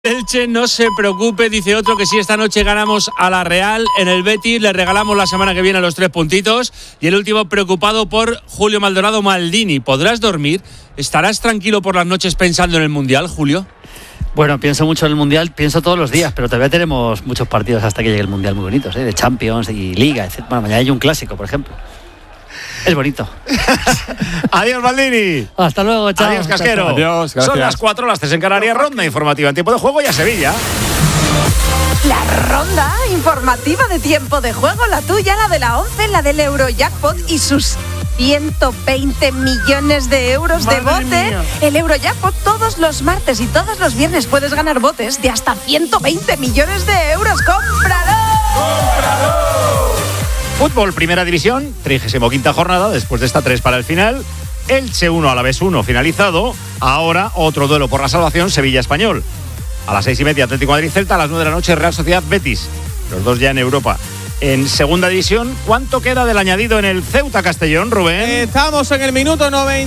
Elche, no se preocupe, dice otro, que si esta noche ganamos a la Real en el Betis, le regalamos la semana que viene los 3 puntitos. Y el último, preocupado por Julio Maldonado Maldini. ¿Podrás dormir? ¿Estarás tranquilo por las noches pensando en el Mundial, Julio? Bueno, pienso mucho en el Mundial, pienso todos los días, pero todavía tenemos muchos partidos hasta que llegue el Mundial muy bonitos, de Champions y Liga, etc. Bueno, mañana hay un clásico, por ejemplo. Es bonito. Adiós, Maldini. Hasta luego, chao. Adiós, Casquero. Adiós, gracias. Son las 4, las 3 en Canarias. Ronda informativa en tiempo de juego y a Sevilla. La ronda informativa de tiempo de juego, la tuya, la de la 11, la del Eurojackpot y sus 120 millones de euros de bote. El Eurojackpot todos los martes y todos los viernes puedes ganar botes de hasta 120 millones de euros. ¡Cómpralo! ¡Cómpralo! Fútbol, primera división, 35ª jornada, después de esta 3 para el final. Elche 1, Alavés 1, finalizado. Ahora otro duelo por la salvación, Sevilla-Español. A las 6:30, Atlético Madrid-Celta. A las 9 de la noche, Real Sociedad-Betis. Los dos ya en Europa. En segunda división, ¿cuánto queda del añadido en el Ceuta-Castellón, Rubén? Estamos en el minuto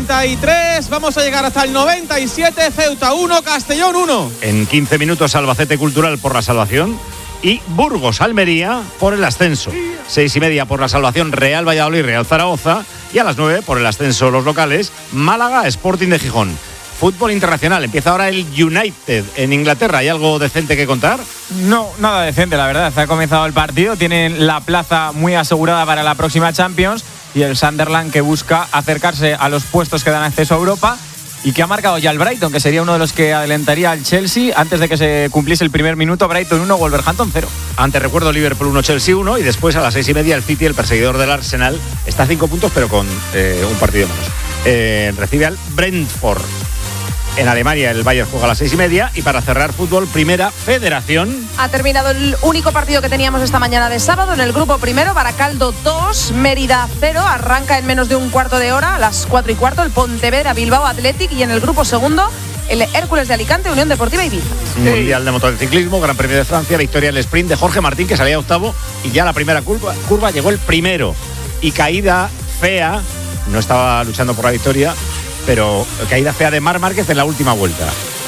93, vamos a llegar hasta el 97, Ceuta 1, Castellón 1. En 15 minutos, Albacete Cultural por la salvación y Burgos-Almería por el ascenso. 6:30 por la salvación, Real Valladolid, Real Zaragoza. Y a las 9 por el ascenso los locales, Málaga, Sporting de Gijón. Fútbol internacional, empieza ahora el United en Inglaterra. ¿Hay algo decente que contar? No, nada decente, la verdad. Ha comenzado el partido, tienen la plaza muy asegurada para la próxima Champions y el Sunderland que busca acercarse a los puestos que dan acceso a Europa y que ha marcado ya el Brighton, que sería uno de los que adelantaría al Chelsea antes de que se cumpliese el primer minuto. Brighton 1, Wolverhampton 0. Antes recuerdo Liverpool 1, Chelsea 1 y después a las 6:30 el City, el perseguidor del Arsenal, está a 5 puntos pero con un partido menos. Recibe al Brentford. En Alemania el Bayern juega a las 6:30 y para cerrar fútbol, primera federación. Ha terminado el único partido que teníamos esta mañana de sábado en el grupo primero, Baracaldo 2, Mérida 0, arranca en menos de un cuarto de hora, a las 4:15 el Pontevedra Bilbao Athletic y en el grupo segundo el Hércules de Alicante, Unión Deportiva Ibiza. Mundial de motociclismo, Gran Premio de Francia, victoria del sprint de Jorge Martín que salía octavo y ya la primera curva llegó el primero y caída fea, no estaba luchando por la victoria, pero caída fea de Marc Márquez en la última vuelta.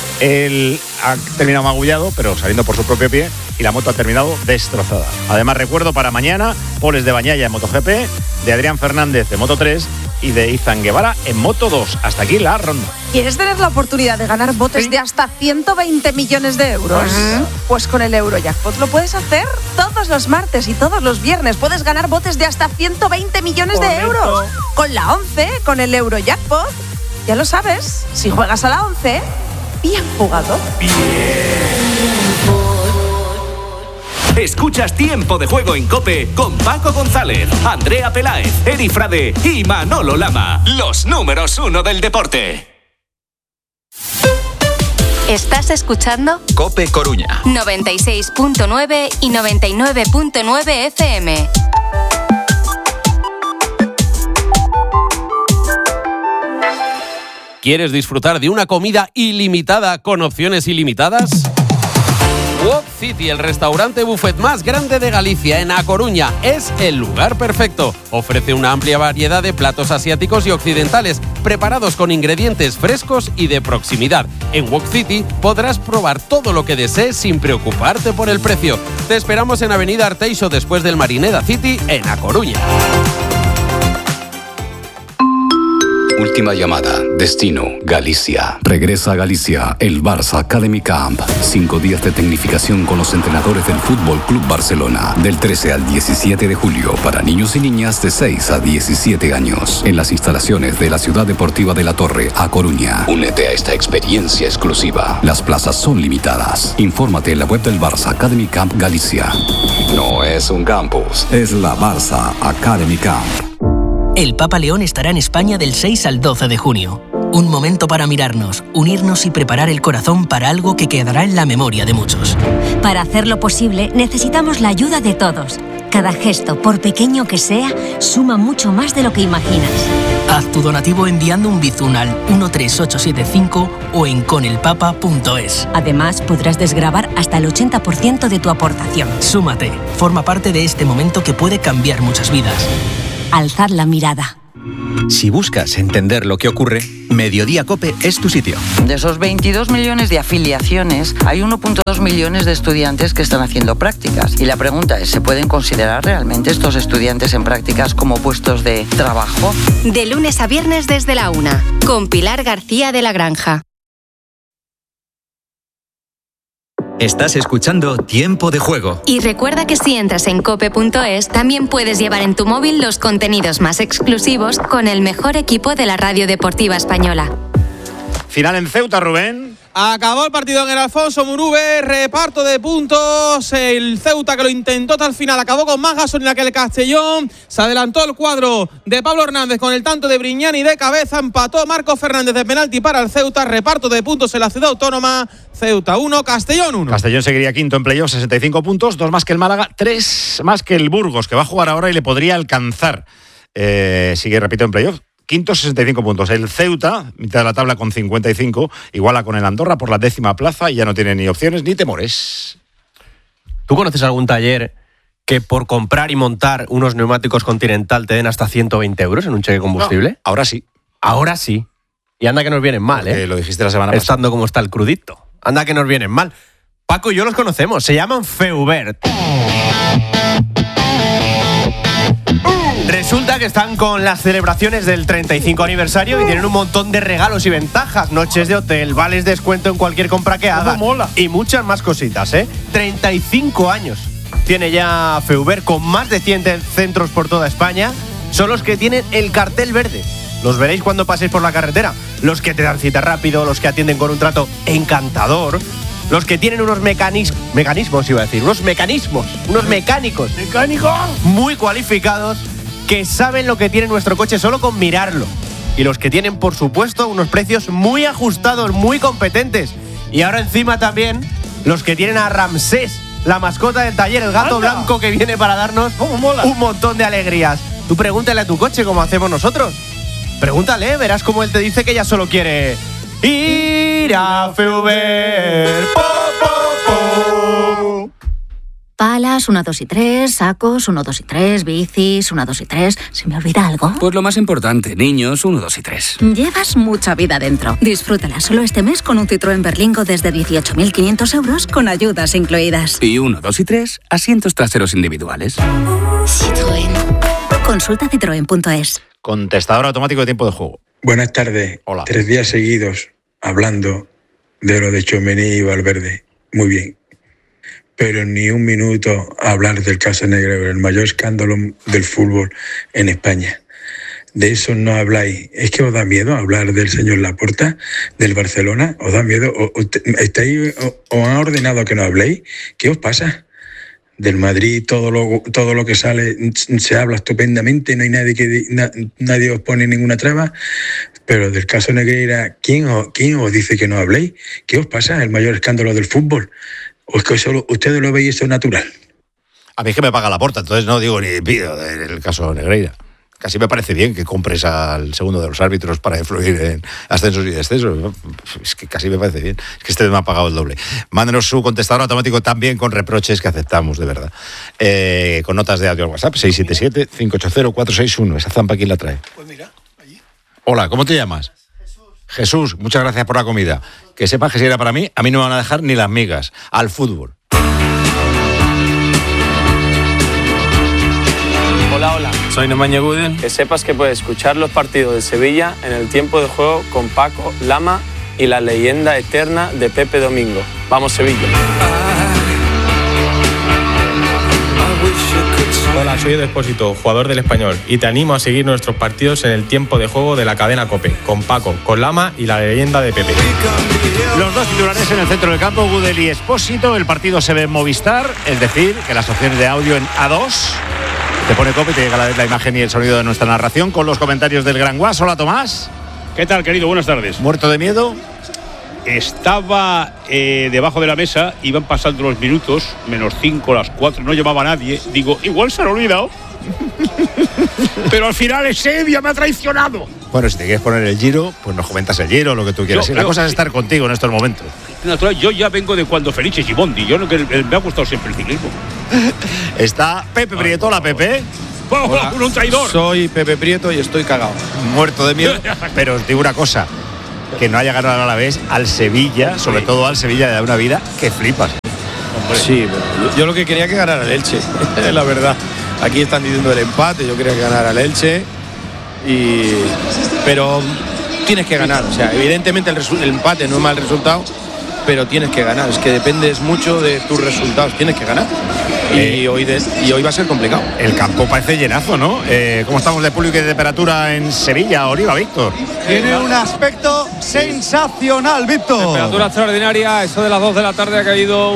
Él ha terminado magullado, pero saliendo por su propio pie, y la moto ha terminado destrozada. Además, recuerdo para mañana, poles de Bañaya en MotoGP, de Adrián Fernández en Moto3 y de Izan Guevara en Moto2. Hasta aquí la ronda. ¿Quieres tener la oportunidad de ganar botes de hasta 120 millones de euros? Pues con el Eurojackpot lo puedes hacer todos los martes y todos los viernes. Puedes ganar botes de hasta 120 millones de euros. Con la 11, con el Eurojackpot. Ya lo sabes, si juegas a la 11, bien jugado. Bien. Escuchas Tiempo de Juego en COPE con Paco González, Andrea Peláez, Eri Frade y Manolo Lama. Los números 1 del deporte. ¿Estás escuchando? COPE Coruña 96.9 y 99.9 FM. ¿Quieres disfrutar de una comida ilimitada con opciones ilimitadas? Wok City, el restaurante buffet más grande de Galicia, en A Coruña, es el lugar perfecto. Ofrece una amplia variedad de platos asiáticos y occidentales, preparados con ingredientes frescos y de proximidad. En Wok City podrás probar todo lo que desees sin preocuparte por el precio. Te esperamos en Avenida Arteixo, después del Marineda City, en A Coruña. Última llamada. Destino, Galicia. Regresa a Galicia el Barça Academy Camp. 5 días de tecnificación con los entrenadores del Fútbol Club Barcelona. Del 13 al 17 de julio para niños y niñas de 6 a 17 años. En las instalaciones de la Ciudad Deportiva de la Torre, A Coruña. Únete a esta experiencia exclusiva. Las plazas son limitadas. Infórmate en la web del Barça Academy Camp Galicia. No es un campus, es la Barça Academy Camp. El Papa León estará en España del 6 al 12 de junio. Un momento para mirarnos, unirnos y preparar el corazón para algo que quedará en la memoria de muchos. Para hacerlo posible, necesitamos la ayuda de todos. Cada gesto, por pequeño que sea, suma mucho más de lo que imaginas. Haz tu donativo enviando un bizum al 13875 o en conelpapa.es. Además, podrás desgravar hasta el 80% de tu aportación. Súmate, forma parte de este momento que puede cambiar muchas vidas. Alzad la mirada. Si buscas entender lo que ocurre, Mediodía COPE es tu sitio. De esos 22 millones de afiliaciones, hay 1,2 millones de estudiantes que están haciendo prácticas. Y la pregunta es, ¿se pueden considerar realmente estos estudiantes en prácticas como puestos de trabajo? De lunes a viernes desde la 1, con Pilar García de la Granja. Estás escuchando Tiempo de Juego. Y recuerda que si entras en cope.es, también puedes llevar en tu móvil los contenidos más exclusivos con el mejor equipo de la radio deportiva española. Final en Ceuta, Rubén. Acabó el partido en el Alfonso Muruve, reparto de puntos, el Ceuta que lo intentó hasta el final, acabó con más gasolina que el Castellón, se adelantó el cuadro de Pablo Hernández con el tanto de Brignani de cabeza, empató Marco Fernández de penalti para el Ceuta, reparto de puntos en la Ciudad Autónoma, Ceuta 1, Castellón 1. Castellón seguiría quinto en playoff, 65 puntos, 2 más que el Málaga, 3 más que el Burgos, que va a jugar ahora y le podría alcanzar, sigue, repito, en playoff. Quinto, 65 puntos. El Ceuta, mitad de la tabla con 55, iguala con el Andorra por la 10ª plaza y ya no tiene ni opciones ni temores. ¿Tú conoces algún taller que por comprar y montar unos neumáticos Continental te den hasta 120 euros en un cheque de combustible? No, ahora sí. Ahora sí. Y anda que nos vienen mal, porque lo dijiste la semana pasada. Estando como está el crudito. Anda que nos vienen mal. Paco y yo los conocemos. Se llaman Feubert. Resulta que están con las celebraciones del 35 aniversario y tienen un montón de regalos y ventajas, noches de hotel, vales de descuento en cualquier compra que hagas y muchas más cositas, 35 años tiene ya Feubert con más de 100 centros por toda España. Son los que tienen el cartel verde. Los veréis cuando paséis por la carretera. Los que te dan cita rápido, los que atienden con un trato encantador, los que tienen unos mecanismos, unos mecánicos muy cualificados que saben lo que tiene nuestro coche solo con mirarlo. Y los que tienen, por supuesto, unos precios muy ajustados, muy competentes. Y ahora encima también los que tienen a Ramsés, la mascota del taller, el gato blanco que viene para darnos un montón de alegrías. Tú pregúntale a tu coche como hacemos nosotros. Pregúntale, verás cómo él te dice que ya solo quiere ir a Feubert. Palas, 1, 2 y 3, sacos, 1, 2 y 3, bicis, 1, 2 y 3. ¿Se me olvida algo? Pues lo más importante, niños, 1, 2 y 3. Llevas mucha vida dentro. Disfrútala solo este mes con un Citroën Berlingo desde 18.500 euros con ayudas incluidas. Y 1, 2 y 3, asientos traseros individuales. Citroën. Consulta citroen.es. Contestador automático de tiempo de juego. Buenas tardes. Hola. 3 días seguidos hablando de lo de Tchouaméni y Valverde. Muy bien. Pero ni un minuto hablar del caso Negreira, el mayor escándalo del fútbol en España. De eso no habláis. ¿Es que os da miedo hablar del señor Laporta, del Barcelona? ¿Os da miedo? ¿Os han ordenado que no habléis? ¿Qué os pasa? Del Madrid, todo lo que sale se habla estupendamente, no hay nadie os pone ninguna traba. Pero del caso Negreira, ¿quién os dice que no habléis? ¿Qué os pasa? El mayor escándalo del fútbol. ¿O es que solo ustedes lo veis eso natural? A mí es que me paga Laporta, entonces no digo ni pido del caso Negreira. Casi me parece bien que compres al segundo de los árbitros para influir en ascensos y descensos. Es que casi me parece bien. Es que este me ha pagado el doble. Mándenos su contestador automático también con reproches que aceptamos, de verdad. Con notas de audio al WhatsApp, 677-580-461. Esa zampa, ¿quién la trae? Pues mira, allí. Hola, ¿cómo te llamas? Jesús, muchas gracias por la comida. Que sepas que si era para mí, a mí no me van a dejar ni las migas. Al fútbol. Hola, soy Nemanja Gudel. Que sepas que puedes escuchar los partidos de Sevilla en el tiempo de juego con Paco, Lama y la leyenda eterna de Pepe Domingo. ¡Vamos, Sevilla! Hola, soy Edu Expósito, jugador del Español, y te animo a seguir nuestros partidos en el tiempo de juego de la cadena COPE, con Paco, con Lama y la leyenda de Pepe. Los dos titulares en el centro del campo, Gudel y Expósito. El partido se ve en Movistar, es decir, que las opciones de audio en A2. Te pone COPE y te llega la imagen y el sonido de nuestra narración con los comentarios del Gran Guas. Hola, Tomás. ¿Qué tal, querido? Buenas tardes. ¿Muerto de miedo? Estaba debajo de la mesa, iban pasando los minutos, -5, las 4, no llamaba a nadie. Digo, igual se han olvidado. Pero al final ese día me ha traicionado. Bueno, si te quieres poner el Giro, pues nos comentas el Giro, lo que tú quieras. La cosa es estar contigo en estos momentos. Natural, yo ya vengo de cuando Felice Gimondi. Me ha gustado siempre el ciclismo. Está Pepe Prieto. Hola, Pepe. Hola, un traidor. Soy Pepe Prieto y estoy cagado. Muerto de miedo. Pero os digo una cosa, que no haya ganado a la vez al Sevilla, sobre todo al Sevilla de una vida que flipas. Hombre. Sí, yo lo que quería que ganara el Elche, la verdad. Aquí están diciendo el empate, yo quería que ganara el Elche. Pero tienes que ganar, o sea, evidentemente el empate no es mal resultado, pero tienes que ganar, es que dependes mucho de tus resultados, tienes que ganar. Y hoy va a ser complicado. El campo parece llenazo, ¿no? ¿Cómo estamos de público y de temperatura en Sevilla, Oliva, Víctor? Tiene un aspecto sensacional, Víctor. Temperatura extraordinaria, eso de las 2 de la tarde ha caído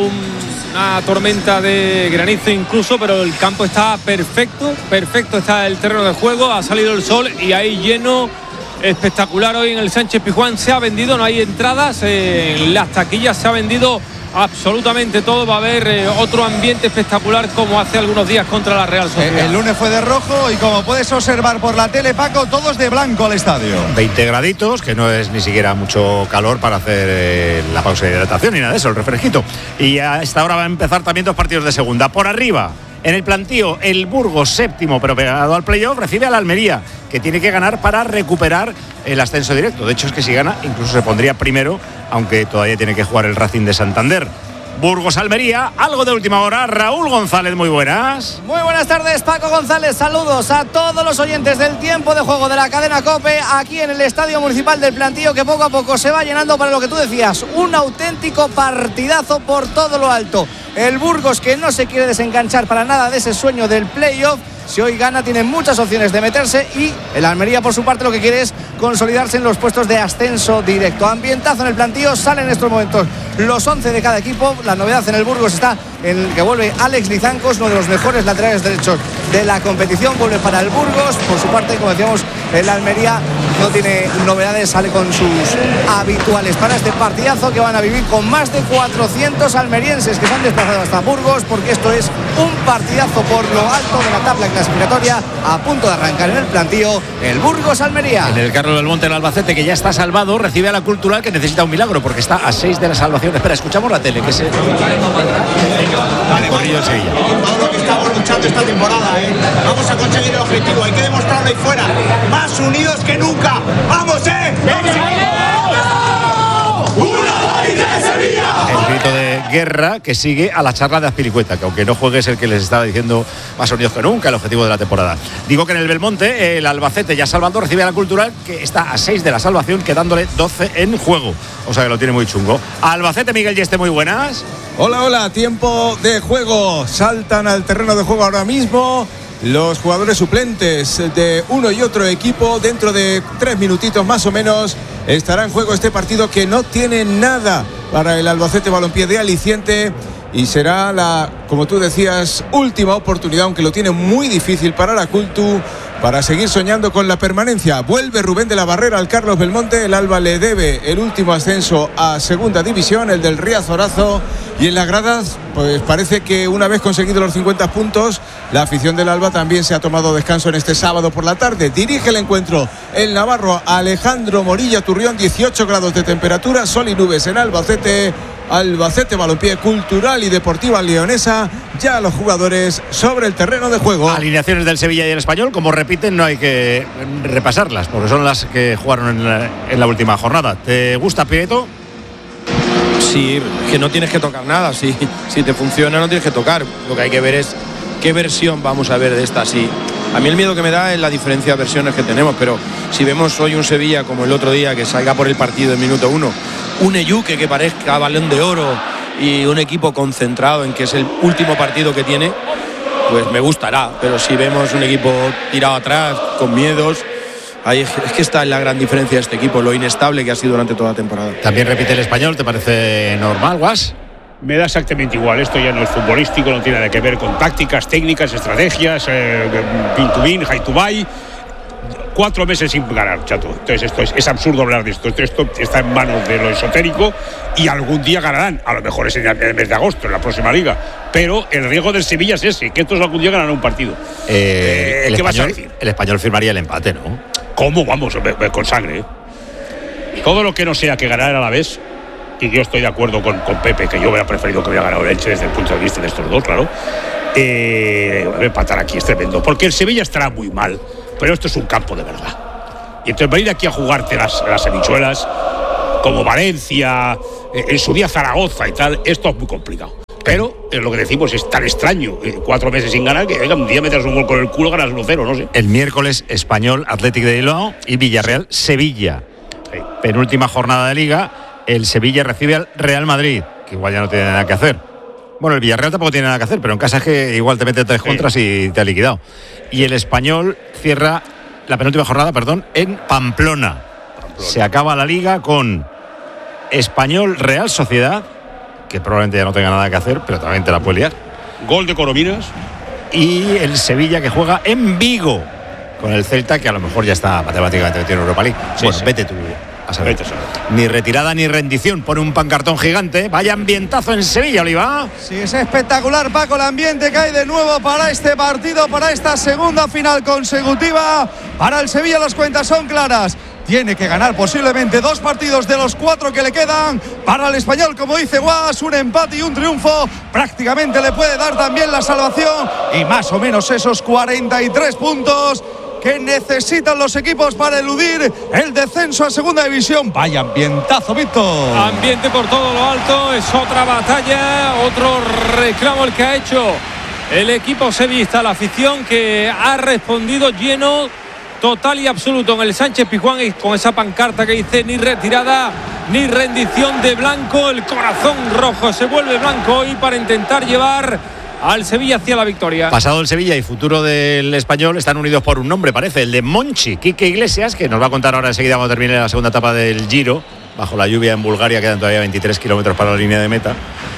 una tormenta de granizo incluso, pero el campo está perfecto, está el terreno de juego, ha salido el sol y hay lleno espectacular hoy en el Sánchez Pizjuán. Se ha vendido, no hay entradas, en las taquillas se ha vendido absolutamente todo. Va a haber otro ambiente espectacular como hace algunos días contra la Real Sociedad. El lunes fue de rojo y como puedes observar por la tele, Paco, todos de blanco al estadio. 20 graditos, que no es ni siquiera mucho calor para hacer la pausa de hidratación ni nada de eso, el refresquito. Y a esta hora va a empezar también 2 partidos de segunda. Por arriba, en el plantío, el Burgos, séptimo pero pegado al playoff, recibe a la Almería, que tiene que ganar para recuperar el ascenso directo. De hecho, es que si gana, incluso se pondría primero, aunque todavía tiene que jugar el Racing de Santander. Burgos-Almería, algo de última hora. Raúl González, muy buenas. Muy buenas tardes, Paco González. Saludos a todos los oyentes del tiempo de juego de la cadena COPE, aquí en el Estadio Municipal del Plantío, que poco a poco se va llenando para lo que tú decías, un auténtico partidazo por todo lo alto. El Burgos, que no se quiere desenganchar para nada de ese sueño del playoff. Si hoy gana, tiene muchas opciones de meterse, y el Almería, por su parte, lo que quiere es consolidarse en los puestos de ascenso directo. Ambientazo en el Plantío, salen en estos momentos los 11 de cada equipo. La novedad en el Burgos está en el que vuelve Alex Lizancos, uno de los mejores laterales derechos de la competición, vuelve para el Burgos. Por su parte, como decíamos, el Almería no tiene novedades, sale con sus habituales para este partidazo que van a vivir con más de 400 almerienses que se han desplazado hasta Burgos, porque esto es un partidazo por lo alto de la tabla clasificatoria, a punto de arrancar en el Plantío, el Burgos-Almería. En el Carlos Belmonte, el Albacete, que ya está salvado, recibe a la Cultural, que necesita un milagro porque está a 6 de la salvación. Espera, escuchamos la tele, que se... Vale, corrillo el Sevilla. Todo lo que estamos luchando esta temporada, vamos a conseguir el objetivo, hay que demostrarlo ahí fuera, más unidos que nunca. ¡Vamos, El grito de guerra que sigue a la charla de Azpilicueta, que aunque no juegue es el que les estaba diciendo más unidos que nunca, el objetivo de la temporada. Digo que en el Belmonte, el Albacete ya salvando recibe a la Cultural, que está a 6 de la salvación, quedándole 12 en juego. O sea que lo tiene muy chungo. Albacete, Miguel Yeste, muy buenas. Hola, tiempo de juego. Saltan al terreno de juego ahora mismo los jugadores suplentes de uno y otro equipo. Dentro de 3 minutitos más o menos estará en juego este partido, que no tiene nada para el Albacete Balompié de aliciente, y será la, como tú decías, última oportunidad, aunque lo tiene muy difícil para la Cultu, para seguir soñando con la permanencia. Vuelve Rubén de la Barrera al Carlos Belmonte. El Alba le debe el último ascenso a segunda división, el del Riazorazo, y en las gradas pues parece que una vez conseguido los 50 puntos, la afición del Alba también se ha tomado descanso en este sábado por la tarde. Dirige el encuentro el navarro Alejandro Morilla Turrión. 18 grados de temperatura, sol y nubes en Albacete. Albacete Balompié Cultural y Deportiva Leonesa, ya los jugadores sobre el terreno de juego. Alineaciones del Sevilla y el Español, como repiten, no hay que repasarlas, porque son las que jugaron en la última jornada. ¿Te gusta, Prieto? Sí, que no tienes que tocar nada. Si te funciona, no tienes que tocar. Lo que hay que ver es qué versión vamos a ver de esta. Sí, a mí el miedo que me da es la diferencia de versiones que tenemos, pero si vemos hoy un Sevilla como el otro día, que salga por el partido en minuto 1, un Eyuque que parezca Balón de Oro y un equipo concentrado en que es el último partido que tiene, pues me gustará. Pero si vemos un equipo tirado atrás, con miedos, ahí es que está la gran diferencia de este equipo, lo inestable que ha sido durante toda la temporada. También repite el Español, ¿te parece normal, Guas? Me da exactamente igual, esto ya no es futbolístico, no tiene nada que ver con tácticas, técnicas, estrategias, pin to win, high to buy. 4 meses sin ganar, chato. Entonces esto es absurdo hablar de esto. Esto está en manos de lo esotérico, y algún día ganarán. A lo mejor es en el mes de agosto, en la próxima liga. Pero el riesgo del Sevilla es ese, que estos algún día ganarán un partido. ¿Qué vas a decir? El Español firmaría el empate, ¿no? ¿Cómo? Vamos, con sangre. Todo lo que no sea que ganar a la vez, y yo estoy de acuerdo con Pepe, que yo hubiera preferido que hubiera ganado el Elche desde el punto de vista de estos dos, claro. Empatar aquí es tremendo, porque el Sevilla estará muy mal, pero esto es un campo de verdad. Y entonces venir aquí a jugarte las habichuelas, como Valencia, en su día Zaragoza y tal, esto es muy complicado. Pero lo que decimos es tan extraño, 4 meses sin ganar, que venga, un día metas un gol con el culo, ganas 1-0, no sé. El miércoles, Español, Athletic de Bilbao y Villarreal, Sevilla. Sí. Penúltima jornada de Liga, el Sevilla recibe al Real Madrid, que igual ya no tiene nada que hacer. Bueno, el Villarreal tampoco tiene nada que hacer, pero en casa es que igual te mete 3 contras y te ha liquidado. Y el Español cierra la penúltima jornada, en Pamplona. Se acaba la Liga con Español Real Sociedad, que probablemente ya no tenga nada que hacer, pero también te la puede liar. Gol de Corominas. Y el Sevilla, que juega en Vigo con el Celta, que a lo mejor ya está matemáticamente metido en Europa League. Sí, bueno, sí. Vete tú a saber. Ni retirada ni rendición. Pone un pancartón gigante. Vaya ambientazo en Sevilla, Oliva. Sí, es espectacular, Paco, el ambiente que hay de nuevo para este partido, para esta segunda final consecutiva. Para el Sevilla las cuentas son claras. Tiene que ganar posiblemente 2 partidos de los 4 que le quedan. Para el Español, como dice Guas, un empate y un triunfo prácticamente le puede dar también la salvación y más o menos esos 43 puntos que necesitan los equipos para eludir el descenso a segunda división. Vaya ambientazo, Víctor. Ambiente por todo lo alto, es otra batalla, otro reclamo el que ha hecho el equipo sevillista, la afición que ha respondido lleno, total y absoluto en el Sánchez Pizjuán, y con esa pancarta que dice ni retirada ni rendición de Blanco. El corazón rojo se vuelve blanco hoy para intentar llevar al Sevilla hacia la victoria. Pasado el Sevilla y futuro del Español están unidos por un nombre, parece, el de Monchi, Quique Iglesias, que nos va a contar ahora enseguida cuando termine la segunda etapa del Giro. Bajo la lluvia en Bulgaria quedan todavía 23 kilómetros para la línea de meta.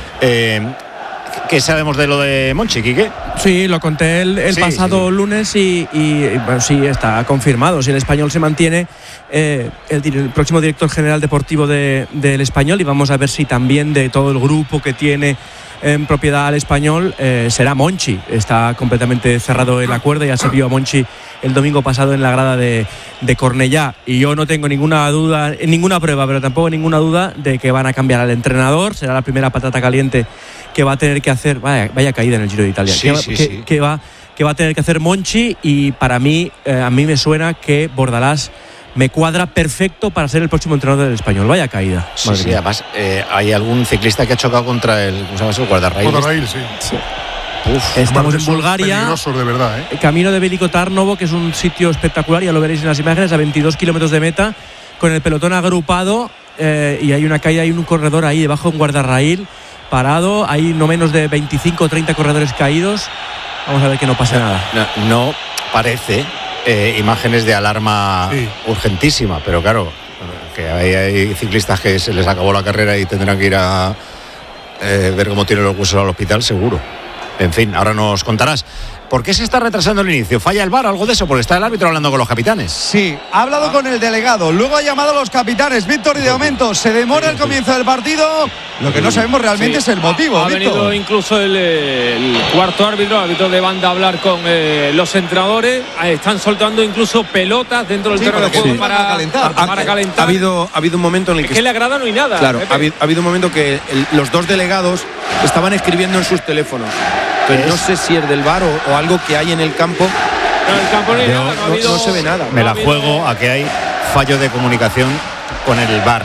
¿Qué sabemos de lo de Monchi, Quique? Sí, lo conté el pasado lunes y bueno, sí, está confirmado. Si el Español se mantiene, el próximo director general deportivo del Español, y vamos a ver si también de todo el grupo que tiene en propiedad al Español será Monchi. Está completamente cerrado el acuerdo. Ya se vio a Monchi el domingo pasado en la grada de Cornellá, y yo no tengo ninguna duda, ninguna prueba, pero tampoco ninguna duda de que van a cambiar al entrenador. Será la primera patata caliente que va a tener que hacer, vaya caída en el Giro de Italia, que va a tener que hacer Monchi. Y para mí, a mí me suena que Bordalás me cuadra perfecto para ser el próximo entrenador del Español. Vaya caída. Sí, además hay algún ciclista que ha chocado contra el, ¿cómo se llama eso? Guardarraíl. Guardarraíl, sí. Estamos en Bulgaria, peligrosos de verdad, camino de Veliko Tarnovo, que es un sitio espectacular, ya lo veréis en las imágenes, a 22 kilómetros de meta, con el pelotón agrupado, y hay una caída, hay un corredor ahí debajo de un guardarraíl parado, hay no menos de 25 o 30 corredores caídos. Vamos a ver que no pase nada. No parece imágenes de alarma urgentísima, pero claro, que hay ciclistas que se les acabó la carrera y tendrán que ir a ver cómo tienen los huesos al hospital, seguro. En fin, ahora nos contarás. ¿Por qué se está retrasando el inicio? ¿Falla el VAR? ¿Algo de eso? Porque está el árbitro hablando con los capitanes. Sí, ha hablado con el delegado, luego ha llamado a los capitanes, Víctor, y de momento se demora el comienzo del partido. Lo que no sabemos realmente es el motivo, Ha Víctor. venido incluso el cuarto árbitro de banda, a hablar con los entrenadores. Están soltando incluso pelotas dentro del terreno de juego para calentar. Ha habido un momento en el que... Es que le agrada no hay nada. Claro, ha habido un momento que los dos delegados estaban escribiendo en sus teléfonos. Pero no sé si es del VAR o algo que hay en el campo. No, en el campo no se ve nada. Me la juego a que hay fallo de comunicación con el VAR.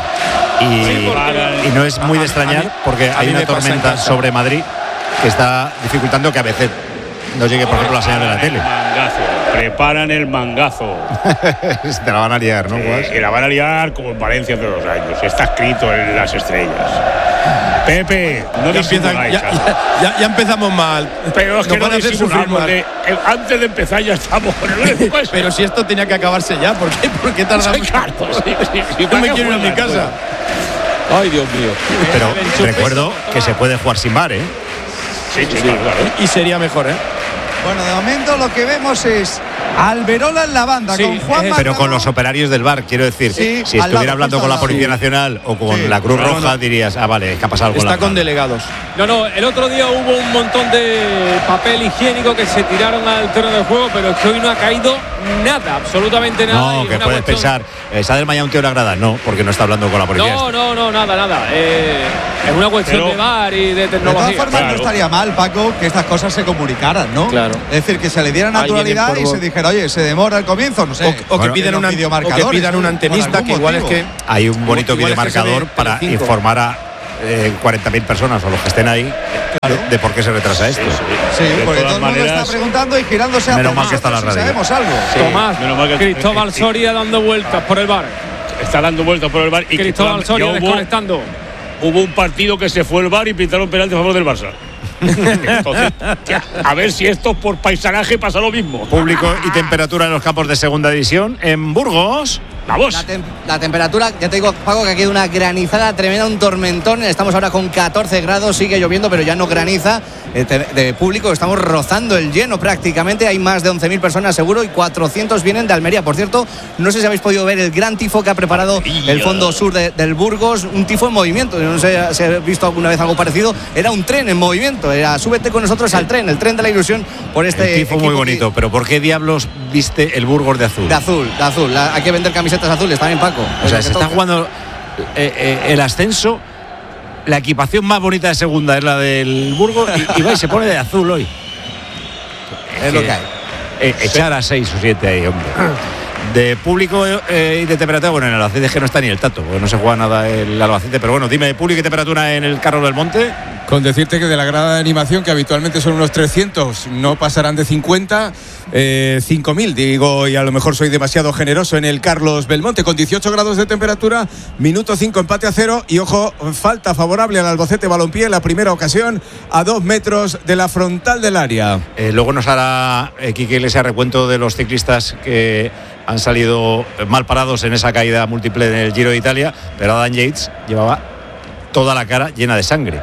Y no es muy de extrañar, porque hay una tormenta sobre Madrid que está dificultando que a veces no llegue, por ejemplo, la señal de la tele. Preparan el mangazo. Te la van a liar, ¿no? Y la van a liar como en Valencia hace 2 años. Está escrito en las estrellas. Pepe, no ya empezamos mal. Pero es que no disimulamos. Antes de empezar ya estamos. Pero si esto tenía que acabarse ya, ¿por qué tardamos? Yo me quiero ir a mi casa. Ay, Dios mío. Pero recuerdo que se puede jugar sin VAR, ¿eh? Sí, claro. Y sería mejor, ¿eh? Bueno, de momento lo que vemos es Alberola en la banda, con Juan, pero con los operarios del VAR, quiero decir, si estuviera hablando con la Policía Nacional o con la Cruz Roja, dirías, vale, es que ha pasado algo. Está con delegados. No, el otro día hubo un montón de papel higiénico que se tiraron al terreno de juego, pero es que hoy no ha caído nada, absolutamente nada. No, que puedes pensar, ¿se ha desmayado un tío en la grada? No, porque no está hablando con la policía. No, nada. Es una cuestión de VAR y de tecnología. De todas formas, no estaría mal, Paco, que estas cosas se comunicaran, ¿no? Claro. Es decir, que se le diera naturalidad y se dijera, oye, se demora el comienzo, no sé. O que pidan un antenista, que igual es que… Hay un bonito videomarcador para informar a 40.000 personas o los que estén ahí de por qué se retrasa esto. Sí, porque todo el mundo está preguntando y girándose a menos mal que está la radio. Sabemos algo. Sí. Tomás, Cristóbal Soria dando vueltas por el VAR. Está dando vueltas por el VAR. Y Cristóbal Soria desconectando. Hubo un partido que se fue el VAR y pintaron penalti a favor del Barça. Entonces, a ver si esto por paisanaje pasa lo mismo. Público y temperatura en los campos de segunda división. En Burgos, vamos. La temperatura, ya te digo, Paco, que ha quedado una granizada tremenda, un tormentón. Estamos ahora con 14 grados, sigue lloviendo, pero ya no graniza. De público estamos rozando el lleno prácticamente. Hay más de 11.000 personas seguro y 400 vienen de Almería. Por cierto, no sé si habéis podido ver el gran tifo que ha preparado el fondo sur del Burgos. Un tifo en movimiento. No sé si habéis visto alguna vez algo parecido. Era un tren en movimiento. Era súbete con nosotros al tren, el tren de la ilusión por este el tifo muy bonito. Pero ¿por qué diablos viste el Burgos de azul? De azul. Hay que vender camisetas azules también, Paco. O sea, se está jugando el ascenso. La equipación más bonita de segunda es la del Burgos y va y se pone de azul hoy. Es lo que hay. Echar a 6 o 7 ahí, hombre. De público y de temperatura, bueno, en el Albacete es que no está ni el tato, porque no se juega nada el Albacete, pero bueno, dime de público y temperatura en el Carlos del Monte. Con decirte que de la grada de animación, que habitualmente son unos 300, no pasarán de 50, 5.000, digo, y a lo mejor soy demasiado generoso en el Carlos Belmonte, con 18 grados de temperatura, minuto 5, empate a 0, y ojo, falta favorable al Albacete Balompié en la primera ocasión, a 2 metros de la frontal del área. Luego nos hará Quique Iglesias recuento de los ciclistas que han salido mal parados en esa caída múltiple en el Giro de Italia, pero Adam Yates llevaba toda la cara llena de sangre.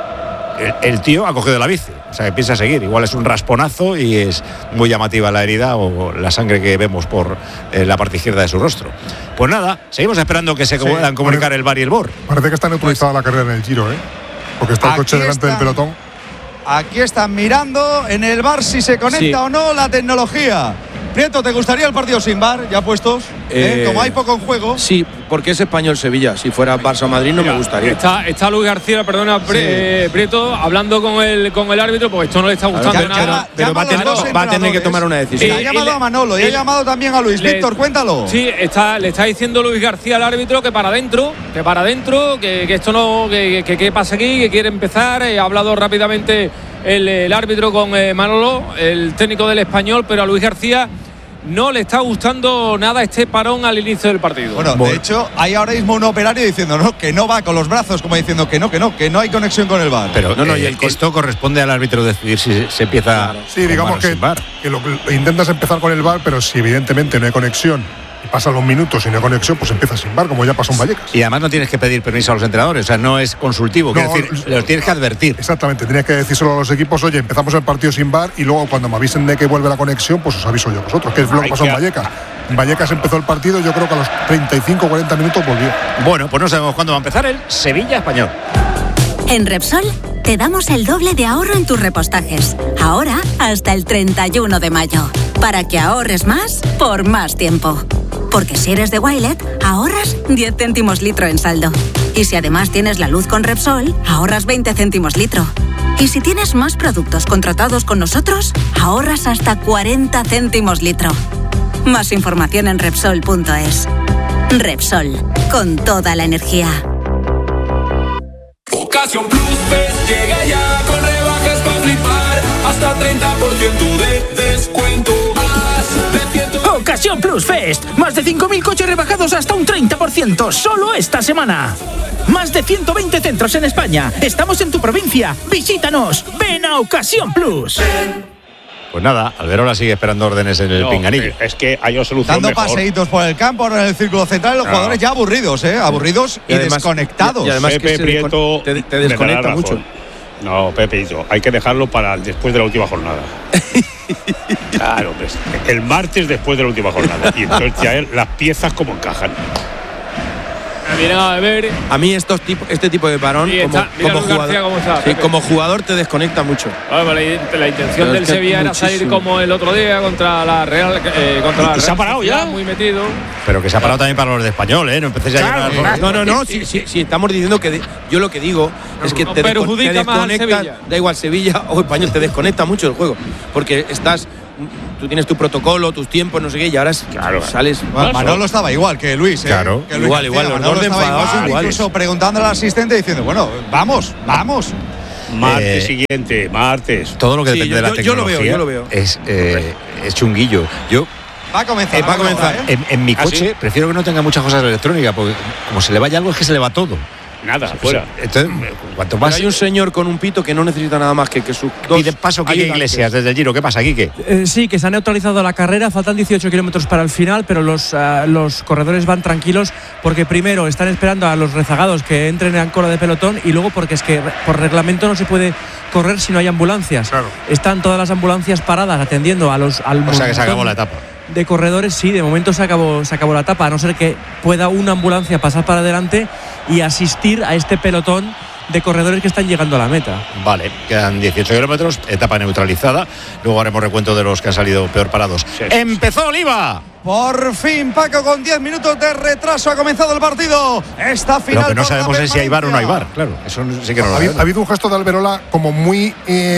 El tío ha cogido la bici, o sea que piensa seguir. Igual es un rasponazo y es muy llamativa la herida o la sangre que vemos por la parte izquierda de su rostro. Pues nada, seguimos esperando que se puedan comunicar el VAR y el BOR. Parece que está neutralizada la carrera en el Giro, porque está el coche delante del pelotón. Aquí están mirando en el VAR si se conecta o no la tecnología. Prieto, ¿te gustaría el partido sin VAR, ya puestos? Como hay poco en juego. Sí, porque es Español-Sevilla. Si fuera Barça-Madrid no me gustaría. Está Luis García, perdona, Prieto, hablando con el árbitro, porque esto no le está gustando nada. Pero va a tener que tomar una decisión. Ha llamado a Manolo y ha llamado también a Luis. Víctor, cuéntalo. Sí, le está diciendo Luis García al árbitro que para adentro, que esto no, que pasa aquí, que quiere empezar. Ha hablado rápidamente el árbitro con Manolo, el técnico del Español, pero a Luis García no le está gustando nada este parón al inicio del partido. Bueno, de hecho, hay ahora mismo un operario diciendo que no va con los brazos, como diciendo que no hay conexión con el VAR. Pero esto corresponde al árbitro decidir si se empieza. Sí, digamos que lo intentas empezar con el VAR, pero si evidentemente no hay conexión y pasan los minutos y no hay conexión, pues empieza sin VAR, como ya pasó en Vallecas. Y además no tienes que pedir permiso a los entrenadores, o sea, no es consultivo, quiero decir, los tienes que advertir. Exactamente, tienes que decírselo a los equipos, oye, empezamos el partido sin VAR y luego cuando me avisen de que vuelve la conexión, pues os aviso yo a vosotros, que es lo que pasó en Vallecas. En Vallecas empezó el partido, yo creo que a los 35-40 minutos volvió. Bueno, pues no sabemos cuándo va a empezar el Sevilla-Español. En Repsol te damos el doble de ahorro en tus repostajes. Ahora hasta el 31 de mayo. Para que ahorres más por más tiempo. Porque si eres de Wilet, ahorras 10 céntimos litro en saldo. Y si además tienes la luz con Repsol, ahorras 20 céntimos litro. Y si tienes más productos contratados con nosotros, ahorras hasta 40 céntimos litro. Más información en Repsol.es. Repsol, con toda la energía. Ocasión Plus Fest llega ya con rebajas para flipar. Hasta 30% de descuento. Ocasión Plus Fest. Más de 5.000 coches rebajados hasta un 30%. Solo esta semana. Más de 120 centros en España. Estamos en tu provincia. Visítanos. Ven a Ocasión Plus. Pues nada, Alberola sigue esperando órdenes en el pinganillo. Es que hay una solución dando mejor. Paseitos por el campo, ahora en el círculo central, los jugadores ya aburridos, aburridos y además, desconectados. Y además Pepe Prieto te desconecta mucho. No, Pepe, hay que dejarlo para después de la última jornada. Claro, pues, el martes después de la última jornada. Y entonces ya las piezas como encajan. vienen a beber. A mí este tipo de parón como jugador te desconecta mucho. Bueno, la intención del Sevilla era salir como el otro día contra la Real. ¿Y se ha parado ya? Muy metido. Pero que se ha parado también para los de Español, ¿eh? No empecéis a llegar. No. Si estamos diciendo que yo lo que digo es que te desconecta. Da igual, Sevilla o Español, te desconecta mucho el juego. Porque tú tienes tu protocolo, tus tiempos, no sé qué, y ahora sales. Manolo estaba igual que Luis, ¿eh? Claro. Que Luis igual. Los dos enfadados iguales. Incluso preguntando al asistente diciendo, bueno, vamos. Martes siguiente, martes. Todo lo que depende de la tecnología. Yo lo veo. Es chunguillo. Va a comenzar. En mi coche prefiero que no tenga muchas cosas electrónicas, porque como se le vaya algo es que se le va todo. Nada, fuera. Entonces, cuanto más. Hay un señor con un pito que no necesita nada más que sus dos. Pide paso Quique Iglesias desde el Giro. ¿Qué pasa, Quique? Sí, que se ha neutralizado la carrera. Faltan 18 kilómetros para el final, pero los corredores van tranquilos porque primero están esperando a los rezagados que entren en cola de pelotón y luego porque es que por reglamento no se puede correr si no hay ambulancias. Claro. Están todas las ambulancias paradas atendiendo al O sea que se acabó la etapa. De corredores, sí, de momento se acabó la etapa, a no ser que pueda una ambulancia pasar para adelante y asistir a este pelotón de corredores que están llegando a la meta. Vale, quedan 18 kilómetros, etapa neutralizada. Luego haremos recuento de los que han salido peor parados. Sí. ¡Empezó Oliva! Por fin, Paco, con 10 minutos de retraso ha comenzado el partido. Esta final. Pero que no sabemos si hay VAR o no hay VAR. Claro, eso sí que no lo ha habido un gesto de Alberola como muy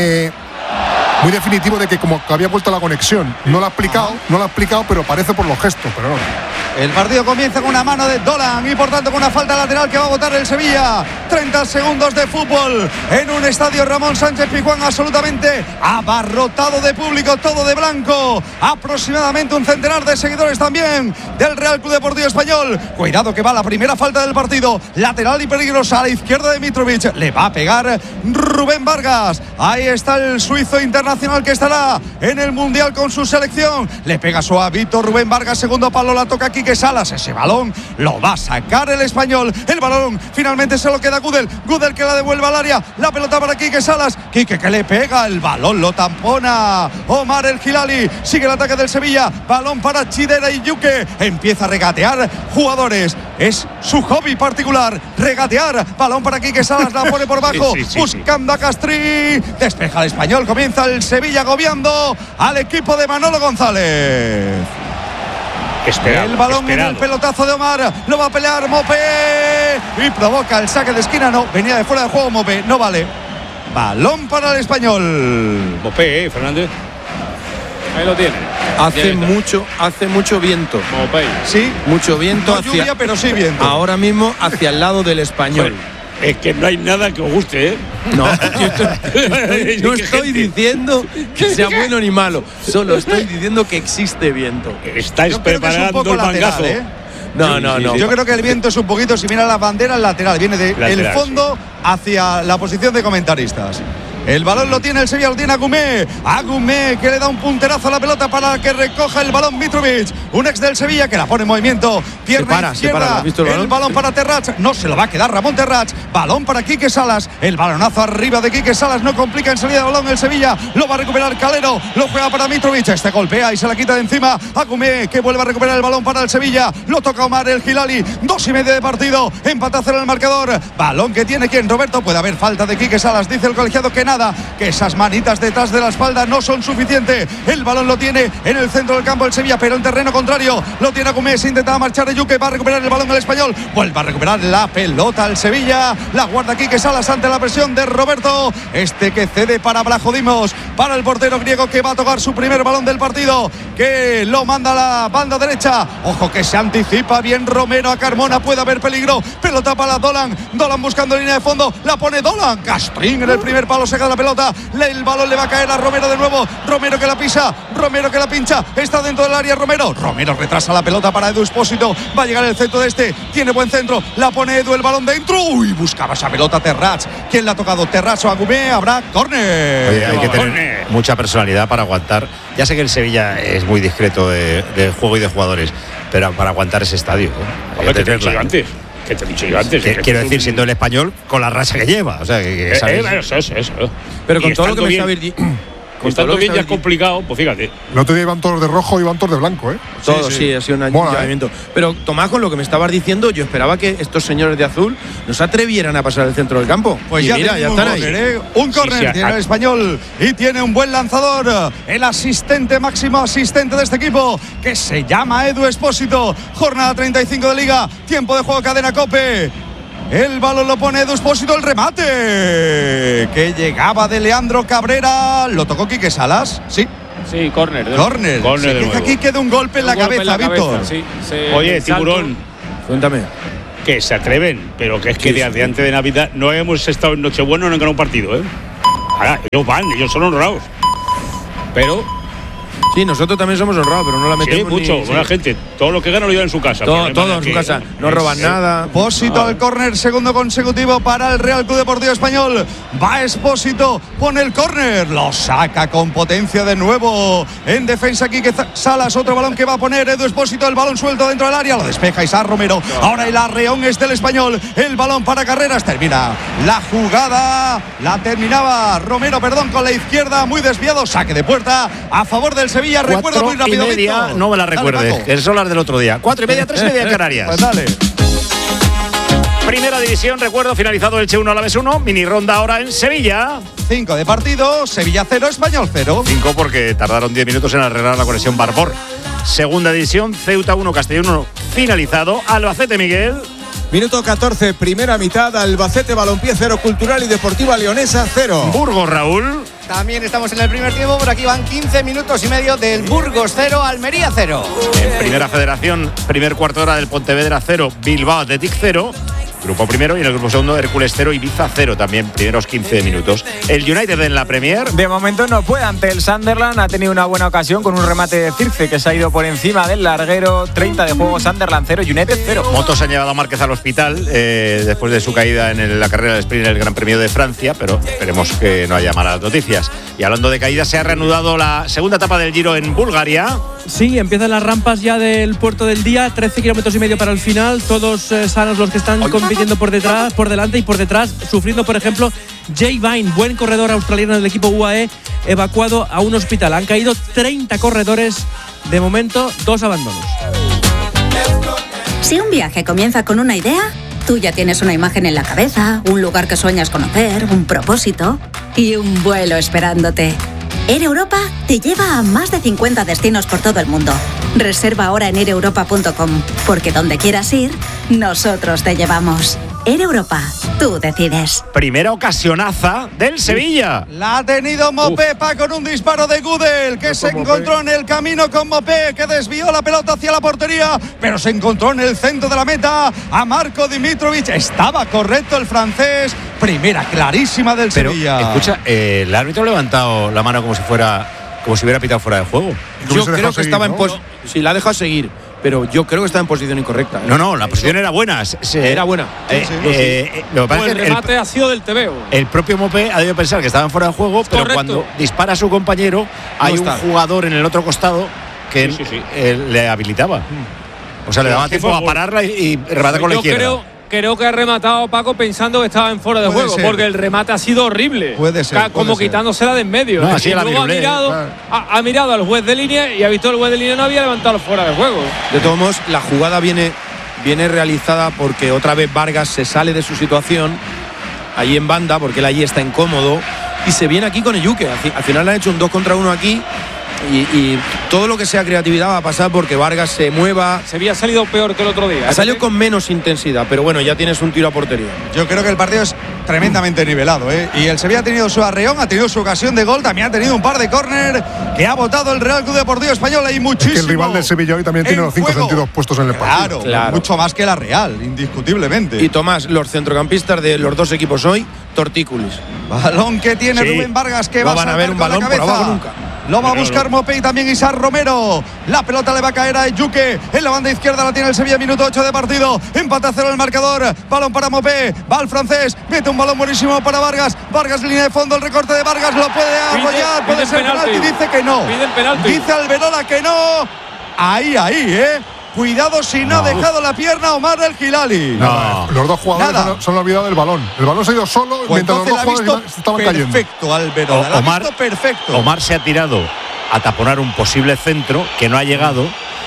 definitivo de que como que había vuelto la conexión. No lo ha explicado, pero parece por los gestos, pero no. El partido comienza con una mano de Dolan y por tanto con una falta lateral que va a votar el Sevilla. 30 segundos de fútbol en un estadio Ramón Sánchez Pizjuán absolutamente abarrotado de público, todo de blanco. Aproximadamente un centenar de seguidores también del Real Club Deportivo Español. Cuidado que va la primera falta del partido. Lateral y peligrosa a la izquierda de Mitrovic. Le va a pegar Rubén Vargas. Ahí está el suizo internacional que estará en el Mundial con su selección. Le pega suavito Rubén Vargas. Segundo palo la toca Quique Salas. Ese balón lo va a sacar el español. El balón finalmente se lo queda Gudel que la devuelve al área. La pelota para Quique Salas. Quique que le pega. El balón lo tampona Omar El Hilali. Sigue el ataque del Sevilla. Balón para Chidera y Yuque. Empieza a regatear jugadores. Es su hobby particular. Regatear. Balón para Quique Salas. La pone por bajo. Buscando a Castrí. Despeja el español. Comienza el Sevilla agobiando al equipo de Manolo González. El balón en el pelotazo de Omar. Lo va a pelear Mopé. Y provoca el saque de esquina. No, venía de fuera de juego Mopé. No vale. Balón para el español. Mopé, Fernández. Ahí lo tiene. Hace mucho viento. Mopé. Sí. Mucho viento. No lluvia, pero sí viento. Ahora mismo hacia el lado del español. Es que no hay nada que os guste, ¿eh? No, no estoy diciendo que sea bueno ni malo. Solo estoy diciendo que existe viento. Estáis preparando el mangazo. No. Yo creo que el viento es un poquito, si mira la bandera, lateral. Viene del fondo hacia la posición de comentaristas. El balón lo tiene el Sevilla, lo tiene Agumé. Agumé que le da un punterazo a la pelota para que recoja el balón Mitrovic. Un ex del Sevilla que la pone en movimiento. Pierna izquierda. ¿Has visto el balón para Terrats. No se lo va a quedar Ramón Terrats. Balón para Quique Salas. El balonazo arriba de Quique Salas. No complica en salida de balón el Sevilla. Lo va a recuperar Calero. Lo juega para Mitrovic. Este golpea y se la quita de encima. Agumé que vuelve a recuperar el balón para el Sevilla. Lo toca Omar El Hilali. 2:30 de partido. Empatazo en el marcador. Balón que tiene quien Roberto. Puede haber falta de Quique Salas. Dice el colegiado que nada. Que esas manitas detrás de la espalda no son suficientes. El balón lo tiene en el centro del campo el Sevilla, pero en terreno contrario lo tiene Agumé. Se intenta marchar de Yuque. Va a recuperar el balón el español. Vuelve a recuperar la pelota el Sevilla. La guarda Quique Salas ante la presión de Roberto. Este que cede para Vlachodimos. Para el portero griego que va a tocar su primer balón del partido. Que lo manda a la banda derecha. Ojo que se anticipa bien Romero a Carmona. Puede haber peligro. Pelota para Dolan. Dolan buscando línea de fondo. La pone Dolan. Castrín en el primer palo. Se queda la pelota. El balón le va a caer a Romero de nuevo. Romero que la pisa. Romero que la pincha. Está dentro del área Romero. Romero retrasa la pelota para Edu Espósito. Va a llegar el centro de este. Tiene buen centro. La pone Edu, el balón dentro. Uy, buscaba esa pelota Terrats. ¿Quién la ha tocado? Terrats o Agumé. Habrá córner. Oye, hay que tener mucha personalidad para aguantar. Ya sé que el Sevilla es muy discreto de juego y de jugadores, pero para aguantar ese estadio. Que te he dicho yo antes. Que te he dicho yo antes. Quiero decir, siendo el español con la racha que lleva. O sea, que eso. Pero con todo lo que me Estando bien ya es complicado, pues fíjate. El otro día iban todos de rojo y iban todos de blanco, ¿eh? Todos, sí, ha sido un ayuntamiento. Pero Tomás, con lo que me estabas diciendo, yo esperaba que estos señores de azul no se atrevieran a pasar al centro del campo. Pues ya están ahí. Un córner tiene el Español y tiene un buen lanzador. El máximo asistente de este equipo, que se llama Edu Expósito. Jornada 35 de Liga. Tiempo de juego, Cadena COPE. El balón lo pone Edu Expósito, el remate que llegaba de Leandro Cabrera. ¿Lo tocó Quique Salas? Sí. Sí, córner. Córner. Aquí queda un golpe en la cabeza, Víctor. Sí, oye, Tiburón, cuéntame. Que se atreven, pero que es que desde antes de Navidad no hemos estado en Nochebuena, no han ganado un partido, ¿eh? Ahora, ellos son honrados. Pero sí, nosotros también somos honrados, pero no la metemos. Sí, mucho, buena gente. Todo lo que gana lo lleva en su casa. Todo en su casa. No roban nada. Expósito al córner, segundo consecutivo para el Real Club Deportivo Español. Va Expósito, pone el córner, lo saca con potencia de nuevo. En defensa Quique Salas, otro balón que va a poner Edu Expósito, el balón suelto dentro del área, lo despeja Isaac Romero. Ahora el arreón es del Español, el balón para Carreras, termina la jugada, la terminaba Romero, con la izquierda, muy desviado, saque de puerta a favor del Sevilla. Recuerda muy rápido, Víctor. No me la recuerdes, que son las del otro día. 4:30, 3:30 en Canarias. Pues dale. Primera división, recuerdo, finalizado el Che 1 Alavés 1, mini ronda ahora en Sevilla. 5 de partido, Sevilla 0, Español 0. 5 porque tardaron 10 minutos en arreglar la conexión Barbor. Segunda división, Ceuta 1, Castellón 1, finalizado. Albacete, Miguel. Minuto 14, primera mitad, Albacete Balompié 0, Cultural y Deportiva Leonesa 0. Burgos, Raúl. También estamos en el primer tiempo, por aquí van 15 minutos y medio del Burgos 0, Almería 0. En Primera Federación, primer cuarto de hora del Pontevedra 0, Bilbao Athletic 0. Grupo primero, y en el grupo segundo Hércules 0, Ibiza 0 también, primeros 15 minutos. El United en la Premier. De momento no puede ante el Sunderland, ha tenido una buena ocasión con un remate de Circe que se ha ido por encima del larguero. 30 de juego, Sunderland 0, United 0. Motos han llevado a Márquez al hospital después de su caída en la carrera de sprint en el Gran Premio de Francia, pero esperemos que no haya malas noticias. Y hablando de caídas, se ha reanudado la segunda etapa del Giro en Bulgaria. Sí, empiezan las rampas ya del puerto del día, 13 kilómetros y medio para el final, todos sanos los que están compitiendo por detrás, por delante y por detrás, sufriendo por ejemplo Jay Vine, buen corredor australiano del equipo UAE, evacuado a un hospital. Han caído 30 corredores, de momento 2 abandonos. Si un viaje comienza con una idea, tú ya tienes una imagen en la cabeza, un lugar que sueñas conocer, un propósito y un vuelo esperándote. Air Europa te lleva a más de 50 destinos por todo el mundo. Reserva ahora en aireuropa.com, porque donde quieras ir, nosotros te llevamos. Air Europa, tú decides. Primera ocasionaza del Sevilla. La ha tenido Mopepa con un disparo de Gudel, que se encontró en el camino con Mopé, que desvió la pelota hacia la portería, pero se encontró en el centro de la meta a Marco Dimitrovic. Estaba correcto el francés. Primera clarísima del Sevilla. Escucha, el árbitro ha levantado la mano como si hubiera pitado fuera de juego. Yo creo que estaba en si la ha dejado seguir, pero yo creo que está en posición incorrecta. No, la posición era buena. Era buena. Lo que pasa es que el remate ha sido del TVO. El propio Mopé ha debido pensar que estaba en fuera de juego, pero cuando dispara a su compañero, hay un jugador en el otro costado que le habilitaba. O sea, le daba tiempo a pararla y rematar con la izquierda. Creo que ha rematado Paco pensando que estaba en fuera de juego, porque el remate ha sido horrible. Puede ser. Como quitándosela de en medio. No, así y luego ha mirado al juez de línea y ha visto el juez de línea no había levantado fuera de juego. De todos modos, la jugada viene realizada porque otra vez Vargas se sale de su situación allí en banda, porque él allí está incómodo, y se viene aquí con Eyuke. Al final le han hecho un 2 contra 1 aquí. Y todo lo que sea creatividad va a pasar porque Vargas se mueva. Se había salido peor que el otro día. Ha salido con menos intensidad, pero bueno, ya tienes un tiro a portería. Yo creo que el partido es tremendamente nivelado, ¿eh? Y el Sevilla ha tenido su arreón, ha tenido su ocasión de gol, también ha tenido un par de córner que ha votado el Real Club Deportivo Español. Hay muchísimo. Es que el rival del Sevilla hoy también tiene los 5 sentidos puestos en el partido. Claro, mucho más que la Real, indiscutiblemente. Y Tomás, los centrocampistas de los dos equipos hoy, tortícolis. Balón que tiene Rubén Vargas, que va a saltar con la cabeza. Por abajo nunca. Lo va a buscar Mopé y también Isaac Romero. La pelota le va a caer a Eyuke. En la banda izquierda la tiene el Sevilla, minuto 8 de partido. Empate a 0 el marcador. Balón para Mopé. Va el francés. Mete un balón buenísimo para Vargas. Vargas, línea de fondo. El recorte de Vargas lo puede arrollar. Puede ser penalti. Dice que no. Piden penalti. Dice Alberola que no. Ahí, Cuidado si no ha dejado la pierna Omar El Hilali. No. Los dos jugadores se han olvidado del balón. El balón se ha ido solo mientras los dos jugadores estaban cayendo. Perfecto, Alberola. Omar, visto perfecto. Omar se ha tirado a taponar un posible centro que no ha llegado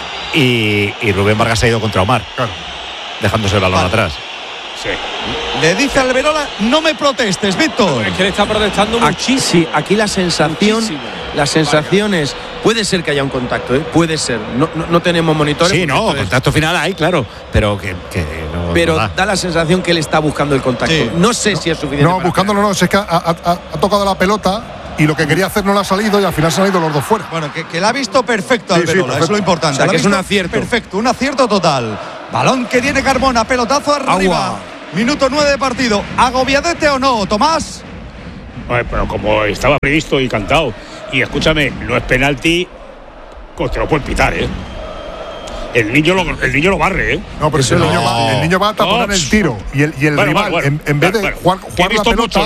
y Rubén Vargas se ha ido contra Omar. Claro. Dejándose el balón atrás. Sí. Le dice a Alberola, no me protestes, Víctor. Es que le está protestando muchísimo. Sí, aquí la sensación es, puede ser que haya un contacto, puede ser. No tenemos monitores. Sí, no, contacto final hay, claro, pero que no. Pero no da la sensación que él está buscando el contacto. Sí. No sé si es suficiente. No, buscándolo no, es que ha tocado la pelota y lo que quería hacer no le ha salido y al final se han ido los dos fuera. Bueno, que la ha visto perfecto Alberola, es lo importante. O sea, que es un acierto. Perfecto, un acierto total. Balón que tiene Carmona, pelotazo arriba. Agua. Minuto 9 de partido. ¿Agobiadete o no, Tomás? Pero como estaba previsto y cantado. Y escúchame, no es penalti, te lo pueden pitar, ¿eh? El niño lo barre, ¿eh? No, pero si el niño va a taponar el tiro. Y el rival, en vez de jugar la pelota,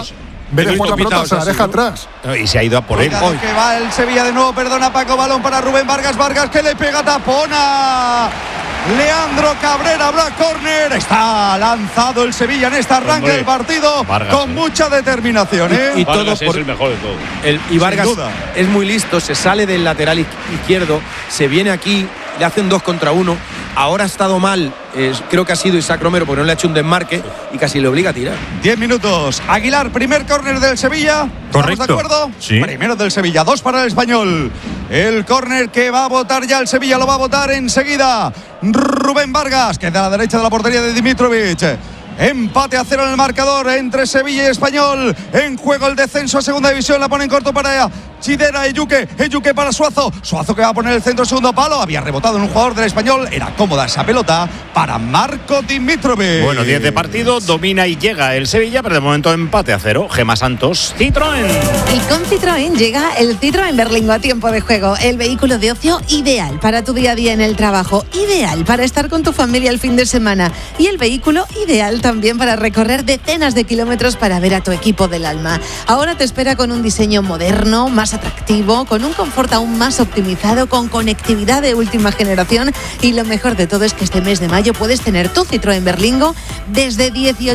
se la deja atrás. Y se ha ido a por él. Que va el Sevilla de nuevo, perdona Paco, balón para Rubén Vargas. Vargas que le pega, tapona. Leandro Cabrera, habrá córner. Está lanzado el Sevilla en este arranque del partido. Vargas, con mucha determinación, ¿eh? Y Vargas todo es el mejor de todo. Y Vargas es muy listo, se sale del lateral izquierdo, se viene aquí, le hacen 2 contra 1. Ahora ha estado mal, creo que ha sido Isaac Romero porque no le ha hecho un desmarque y casi le obliga a tirar. 10 minutos. Aguilar, primer córner del Sevilla. Correcto. ¿Estamos de acuerdo? Sí. Primero del Sevilla, 2 para el Español. El córner que va a votar ya el Sevilla, lo va a votar enseguida Rubén Vargas, que es de la derecha de la portería de Dimitrovic. Empate a 0 en el marcador entre Sevilla y Español. En juego el descenso a segunda división. La pone en corto para Chidera. Eyuque para Suazo. Suazo que va a poner el centro segundo palo. Había rebotado en un jugador del Español. Era cómoda esa pelota para Marco Dimitrovic. Bueno, 10 de partido. Domina y llega el Sevilla, pero de momento empate a 0. Gemma Santos, Citroën. Y con Citroën llega el Citroën Berlingo a tiempo de juego. El vehículo de ocio ideal para tu día a día en el trabajo. Ideal para estar con tu familia el fin de semana. Y el vehículo ideal también para recorrer decenas de kilómetros para ver a tu equipo del alma. Ahora te espera con un diseño moderno, más atractivo, con un confort aún más optimizado, con conectividad de última generación y lo mejor de todo es que este mes de mayo puedes tener tu Citroën Berlingo desde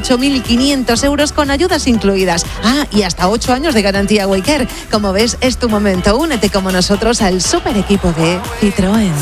18.500 euros con ayudas incluidas. Y hasta 8 años de garantía Waycare. Como ves, es tu momento. Únete como nosotros al super equipo de Citroën.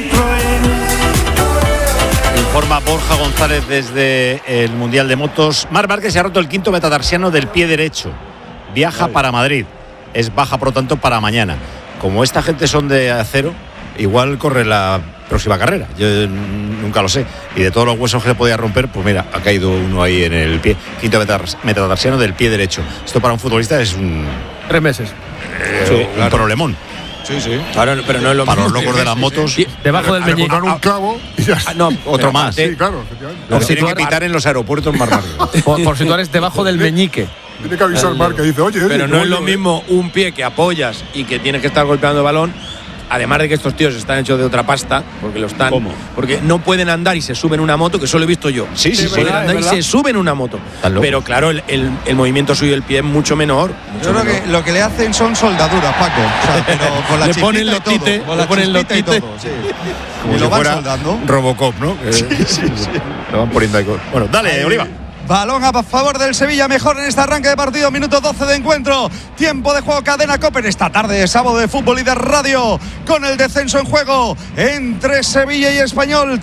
Informa Borja González desde el Mundial de Motos. Marc Márquez se ha roto el quinto metatarsiano del pie derecho. Viaja para Madrid. Es baja, por lo tanto, para mañana. Como esta gente son de acero, igual corre la próxima carrera. Yo nunca lo sé. Y de todos los huesos que se podía romper, pues mira, ha caído uno ahí en el pie. Quinto metatarsiano del pie derecho. Esto para un futbolista es un... 3 meses. Un problemón. Sí. Claro, pero no es lo para mismo. los locos de las motos. Debajo del meñique. Un clavo y ya. Otro más. Sí, claro. Lo tienen que pitar en los aeropuertos más rápido. Por si tú eres debajo del meñique. Tiene que avisar Marc que dice, oye. Pero no es lo mismo un pie que apoyas y que tienes que estar golpeando el balón. Además de que estos tíos están hechos de otra pasta, porque lo están. ¿Cómo? Porque no pueden andar y se suben una moto, que solo he visto yo. Sí. Pueden andar y se suben una moto. Pero claro, el movimiento suyo del pie es mucho menor. Yo creo que lo que le hacen son soldaduras, Paco. O sea, pero con la le ponen los tites. Le ponen los tites. Como y si lo van fuera soldando. Robocop, ¿no? Sí. Lo van poniendo ahí. Bueno, dale, Oliva. Balón a favor del Sevilla, mejor en este arranque de partido, minuto 12 de encuentro, tiempo de juego, Cadena COPE en esta tarde de sábado de fútbol y de radio, con el descenso en juego entre Sevilla y Español.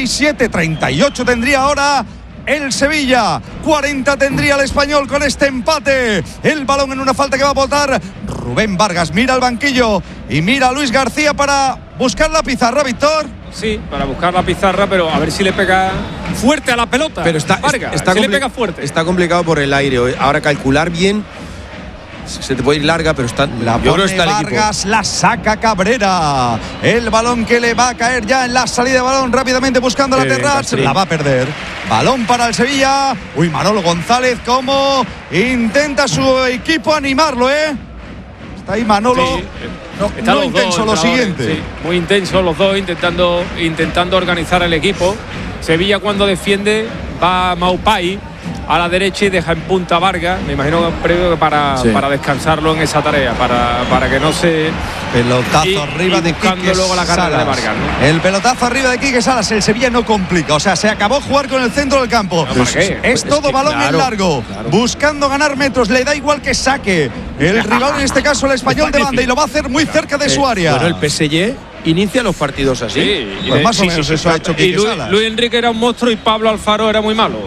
37-38 tendría ahora el Sevilla, 40 tendría el Español con este empate. El balón en una falta que va a botar Rubén Vargas, mira al banquillo y mira a Luis García para buscar la pizarra, Víctor. Sí, para buscar la pizarra, pero a ver si le pega fuerte a la pelota. Pero está le pega fuerte. Está complicado por el aire. Ahora calcular bien, se te puede ir larga, pero está. La pone Vargas, la saca Cabrera. El balón que le va a caer ya en la salida de balón, rápidamente buscando la terraza. La va a perder. Balón para el Sevilla. Manolo González, como intenta su equipo animarlo, Está ahí Manolo. Sí. No intenso lo siguiente. Sí, muy intenso los dos, intentando organizar el equipo. Sevilla, cuando defiende, va a Maupay a la derecha y deja en punta a Vargas. Me imagino que para descansarlo en esa tarea, para que no se... Pelotazo arriba de Quique luego la carrera Salas. de Vargas, ¿no? El pelotazo arriba de Quique Salas. El Sevilla no complica. O sea, se acabó jugar con el centro del campo. Es todo balón en largo. Buscando ganar metros. Le da igual que saque. El rival, en este caso el Español de banda. Y lo va a hacer muy cerca de su área. Bueno, el PSG inicia los partidos así. Sí, Pues más o menos eso ha hecho Quique y Salas. Luis Enrique era un monstruo y Pablo Alfaro era muy malo.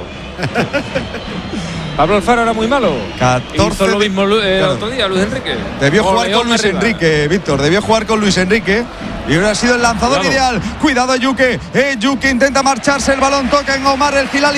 Pablo Alfaro era muy malo. 14 Hizo lo mismo el otro día, Luis Enrique. Debió jugar Oleón con Luis arriba. Enrique, Víctor. Debió jugar con Luis Enrique. Y hubiera sido el lanzador ideal. Cuidado, Yuke. Yuke intenta marcharse. El balón toca en Omar El Hilali.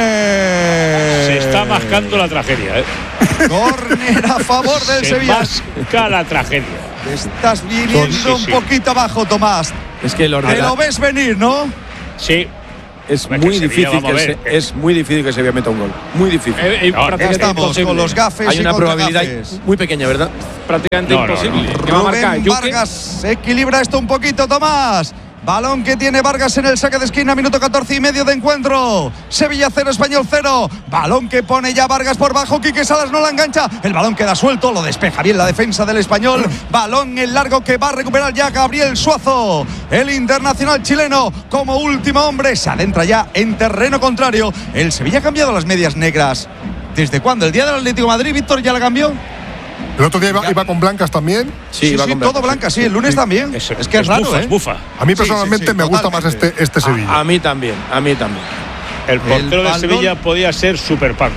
¡Córner! Se está mascando la tragedia, ¿eh? Córner a favor del Sevilla. Masca la tragedia. Estás viniendo un poquito abajo, Tomás. Es que Te lo ves venir, ¿no? Sí. Es Hombre, muy que Sevilla, difícil vamos a ver. es muy difícil que Sevilla meta un gol. Muy difícil. Ya estamos con los gafes. Hay y una con probabilidad gafes. muy pequeña, ¿verdad? Prácticamente imposible. ¿Qué va a marcar? Rubén Yuke. Vargas equilibra esto un poquito, Tomás. Balón que tiene Vargas en el saque de esquina, minuto 14 y medio de encuentro. Sevilla 0, Español 0. Balón que pone ya Vargas por bajo. Quique Salas no la engancha. El balón queda suelto, lo despeja bien la defensa del Español. Balón en largo que va a recuperar ya Gabriel Suazo. El internacional chileno, como último hombre, se adentra ya en terreno contrario. El Sevilla ha cambiado las medias negras. ¿Desde cuándo? ¿El día del Atlético de Madrid, Víctor, ya la cambió? El otro día iba con blancas también. Sí, todo blanca, sí. El lunes también. Es que es raro, ¿eh? Bufa. A mí personalmente me gusta más este Sevilla. A mí también. El portero de Sevilla podía ser Super Paco.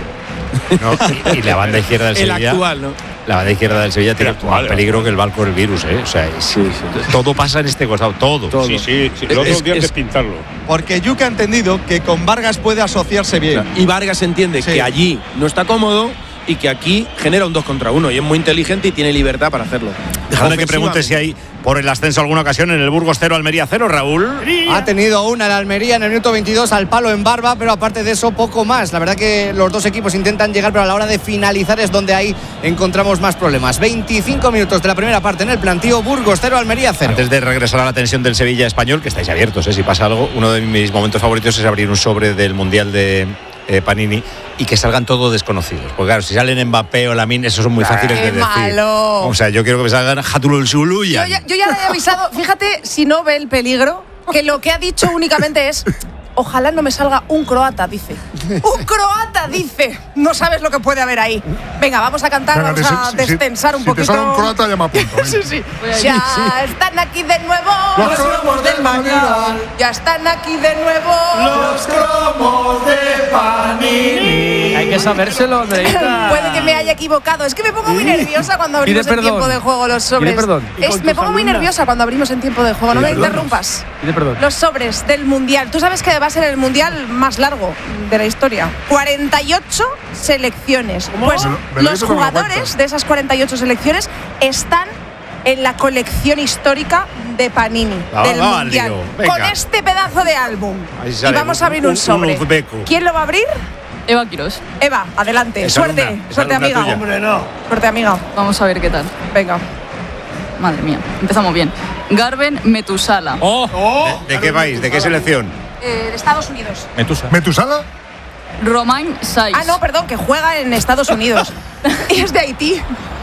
No, y la banda izquierda del El Sevilla. actual, ¿no? La banda izquierda del Sevilla tiene más peligro que el barco del virus, ¿eh? O sea, todo pasa en este costado, todo. Sí. Lo otro día que pintarlo. Porque Yuke ha entendido que con Vargas puede asociarse bien. Y Vargas entiende que allí no está cómodo y que aquí genera un 2 contra 1 y es muy inteligente y tiene libertad para hacerlo. Déjame que pregunte si hay por el ascenso alguna ocasión en el Burgos 0, Almería 0, Raúl. Ha tenido una en Almería en el minuto 22 al palo en Barba, pero aparte de eso poco más. La verdad que los dos equipos intentan llegar, pero a la hora de finalizar es donde ahí encontramos más problemas. 25 minutos de la primera parte en el plantío. Burgos 0, Almería 0. Antes de regresar a la tensión del Sevilla español, que estáis abiertos, si pasa algo, uno de mis momentos favoritos es abrir un sobre del Mundial de Panini y que salgan todos desconocidos. Porque claro, si salen Mbappé o Lamine, esos son muy fáciles de decir. Malo. O sea, yo quiero que me salgan Hatulul Zulu y Yo ya le he avisado, fíjate, si no ve el peligro, que lo que ha dicho únicamente es: ojalá no me salga un croata, dice. ¡Un croata, dice! No sabes lo que puede haber ahí. Venga, vamos a cantar, Venga, vamos a destensar un poquito. Si te sale un croata, llama a punto. Sí. Ya están aquí de nuevo Los cromos del Mañal. Ya están aquí de nuevo los cromos de Panini. Hay que sabérselo, Andreita. Puede que me haya equivocado. Es que me pongo muy nerviosa cuando Pide abrimos en perdón. tiempo de juego los sobres. Pide perdón. Me pongo muy nerviosa cuando abrimos en tiempo de juego. No me interrumpas. Pide perdón. Los sobres del Mundial. Tú sabes que va a ser el Mundial más largo de la historia. 48 selecciones. Pues Me lo los dices con la jugadores vuelta. de esas 48 selecciones están en la colección histórica de Panini del va, Mundial. lío. Venga. Con este pedazo de álbum. Ahí Y sale vamos a abrir un sobre. uzbeco. ¿Quién lo va a abrir? Eva Quiroz. Eva, adelante. Es Suerte, alumna, es suerte alumna amiga. tuya. Hombre, no. Suerte amiga. Vamos a ver qué tal. Venga. Madre mía, empezamos bien. Garben Metusala. ¿De qué país? ¿De qué selección? De Estados Unidos. ¿Metusala? Romain Saiz. Ah, no, perdón, que juega en Estados Unidos. Y es de Haití.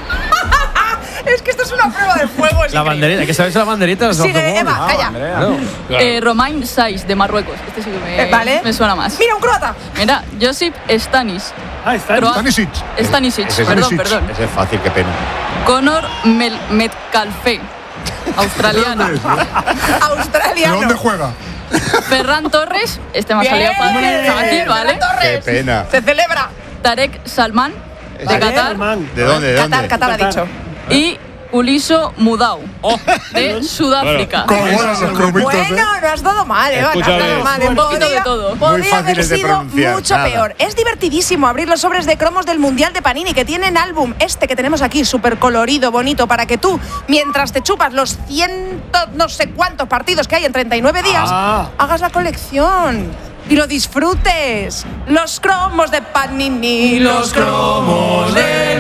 Es que esto es una prueba de fuego. La banderita, hay que saberse la banderita de los Sigue, autogoles. Eva, calla. Romain Saiz, de Marruecos. Este sí que ¿Vale? me suena más. Mira, un croata. Mira, Josip Stanis. Stanisic. Stanisic, perdón. Ese es fácil, qué pena. Conor Metcalfe. Australiano. ¿De Australiano. dónde juega? Ferran Torres. Este me ha Bien, salido fácil, Ferran ¿vale? Torres. Qué pena. Se celebra. Tarek Salman, de Qatar. ¿De dónde? ¿De dónde? Qatar ha dicho. Y Uliso Mudau, de Sudáfrica. ¿Cómo buenas los cromitos, Bueno, no has dado mal, Eva. No has Escúchame. dado mal. Un poquito de todo. Podría haber fáciles de sido pronunciar, mucho nada. peor. Es divertidísimo abrir los sobres de cromos del Mundial de Panini, que tienen álbum este que tenemos aquí, súper colorido, bonito, para que tú, mientras te chupas los no sé cuántos partidos que hay en 39 días, hagas la colección y lo disfrutes. Los cromos de Panini, los cromos del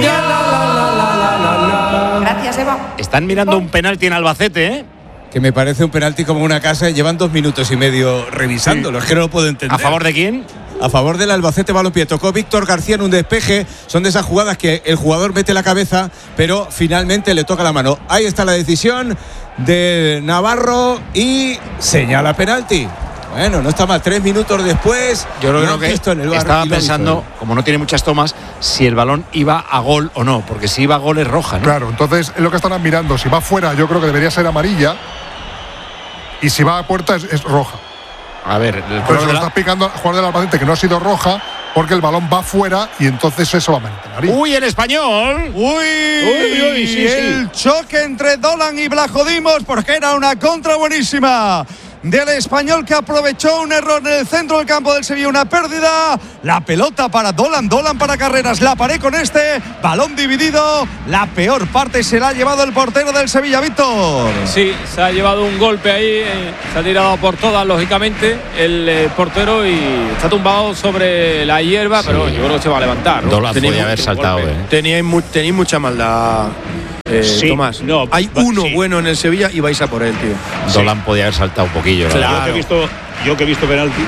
Mundial. Gracias, Eva. Están mirando un penalti en Albacete, ¿eh? Que me parece un penalti como una casa y llevan 2 minutos y medio revisándolo. Es que no lo puedo entender. ¿A favor de quién? a favor del Albacete Balompié. Tocó Víctor García en un despeje. Son de esas jugadas que el jugador mete la cabeza, pero finalmente le toca la mano. Ahí está la decisión de Navarro y señala penalti. Bueno, no está mal. 3 minutos después. Yo creo que estaba pensando, como no tiene muchas tomas, si el balón iba a gol o no, porque si iba a gol es roja, ¿no? Claro, entonces es lo que estarán mirando. Si va fuera, yo creo que debería ser amarilla. Y si va a puerta, es roja. A ver, pero se lo está picando al jugador del Albacete que no ha sido roja, porque el balón va fuera y entonces eso va a amarilla. ¡Uy, el Español! ¡Uy! Sí, el choque entre Dolan y Blajodimos, porque era una contra buenísima del Español, que aprovechó un error en el centro del campo del Sevilla, una pérdida. La pelota para Dolan para Carreras, la pared con este balón dividido. La peor parte se la ha llevado el portero del Sevilla, Víctor. Sí, se ha llevado un golpe ahí, se ha tirado por todas, lógicamente, el portero, y está tumbado sobre la hierba, sí. Pero yo creo que se va a levantar, ¿no? Dolan podía haber saltado. Tenéis mucha maldad. Sí, Tomás, no, hay uno bueno en el Sevilla y vais a por él, tío. Dolan podía haber saltado un poquillo. Claro. Yo que he visto penalti.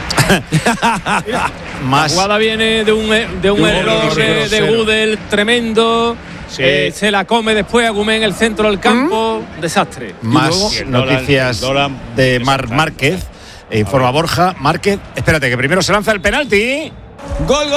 La jugada viene de un error de Gudel tremendo. Sí. Se la come después Agumé en el centro del campo. Desastre. Más noticias de Marc Márquez. Informa Borja. Márquez, espérate, que primero se lanza el penalti. Gol